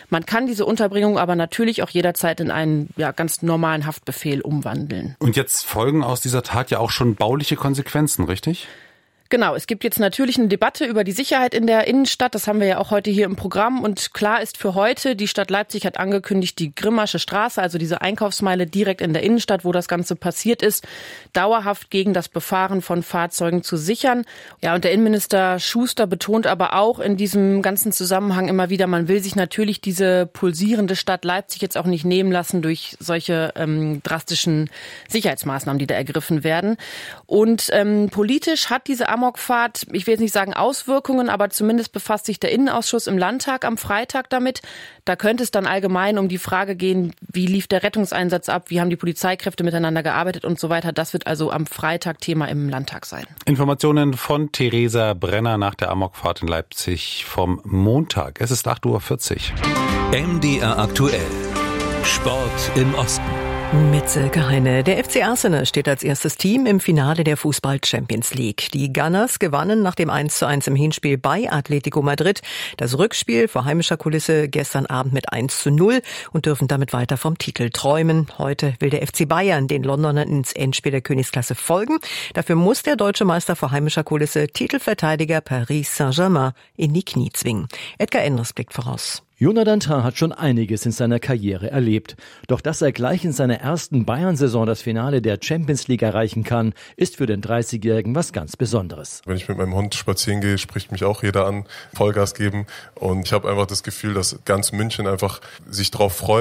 Man kann diese Unterbringung aber natürlich auch jederzeit in einen ganz normalen Haftbefehl umwandeln. Und jetzt folgen aus dieser Tat ja auch schon bauliche Konsequenzen, richtig? Genau, es gibt jetzt natürlich eine Debatte über die Sicherheit in der Innenstadt. Das haben wir ja auch heute hier im Programm. Und klar ist für heute, die Stadt Leipzig hat angekündigt, die Grimmasche Straße, also diese Einkaufsmeile direkt in der Innenstadt, wo das Ganze passiert ist, dauerhaft gegen das Befahren von Fahrzeugen zu sichern. Ja, und der Innenminister Schuster betont aber auch in diesem ganzen Zusammenhang immer wieder, man will sich natürlich diese pulsierende Stadt Leipzig jetzt auch nicht nehmen lassen durch solche drastischen Sicherheitsmaßnahmen, die da ergriffen werden. Und politisch hat diese Amokfahrt, ich will jetzt nicht sagen Auswirkungen, aber zumindest befasst sich der Innenausschuss im Landtag am Freitag damit. Da könnte es dann allgemein um die Frage gehen, wie lief der Rettungseinsatz ab, wie haben die Polizeikräfte miteinander gearbeitet und so weiter. Das wird also am Freitag Thema im Landtag sein. Informationen von Theresa Brenner nach der Amokfahrt in Leipzig vom Montag. Es ist 8:40 Uhr. MDR aktuell. Sport im Osten. Mit Silke Heine. Der FC Arsenal steht als erstes Team im Finale der Fußball-Champions League. Die Gunners gewannen nach dem 1:1 im Hinspiel bei Atletico Madrid das Rückspiel vor heimischer Kulisse gestern Abend mit 1:0 und dürfen damit weiter vom Titel träumen. Heute will der FC Bayern den Londonern ins Endspiel der Königsklasse folgen. Dafür muss der deutsche Meister vor heimischer Kulisse Titelverteidiger Paris Saint-Germain in die Knie zwingen. Edgar Endres blickt voraus. Jonathan Tah hat schon einiges in seiner Karriere erlebt. Doch dass er gleich in seiner ersten Bayern-Saison das Finale der Champions League erreichen kann, ist für den 30-Jährigen was ganz Besonderes. Wenn ich mit meinem Hund spazieren gehe, spricht mich auch jeder an, Vollgas geben. Und ich habe einfach das Gefühl, dass ganz München einfach sich darauf freut.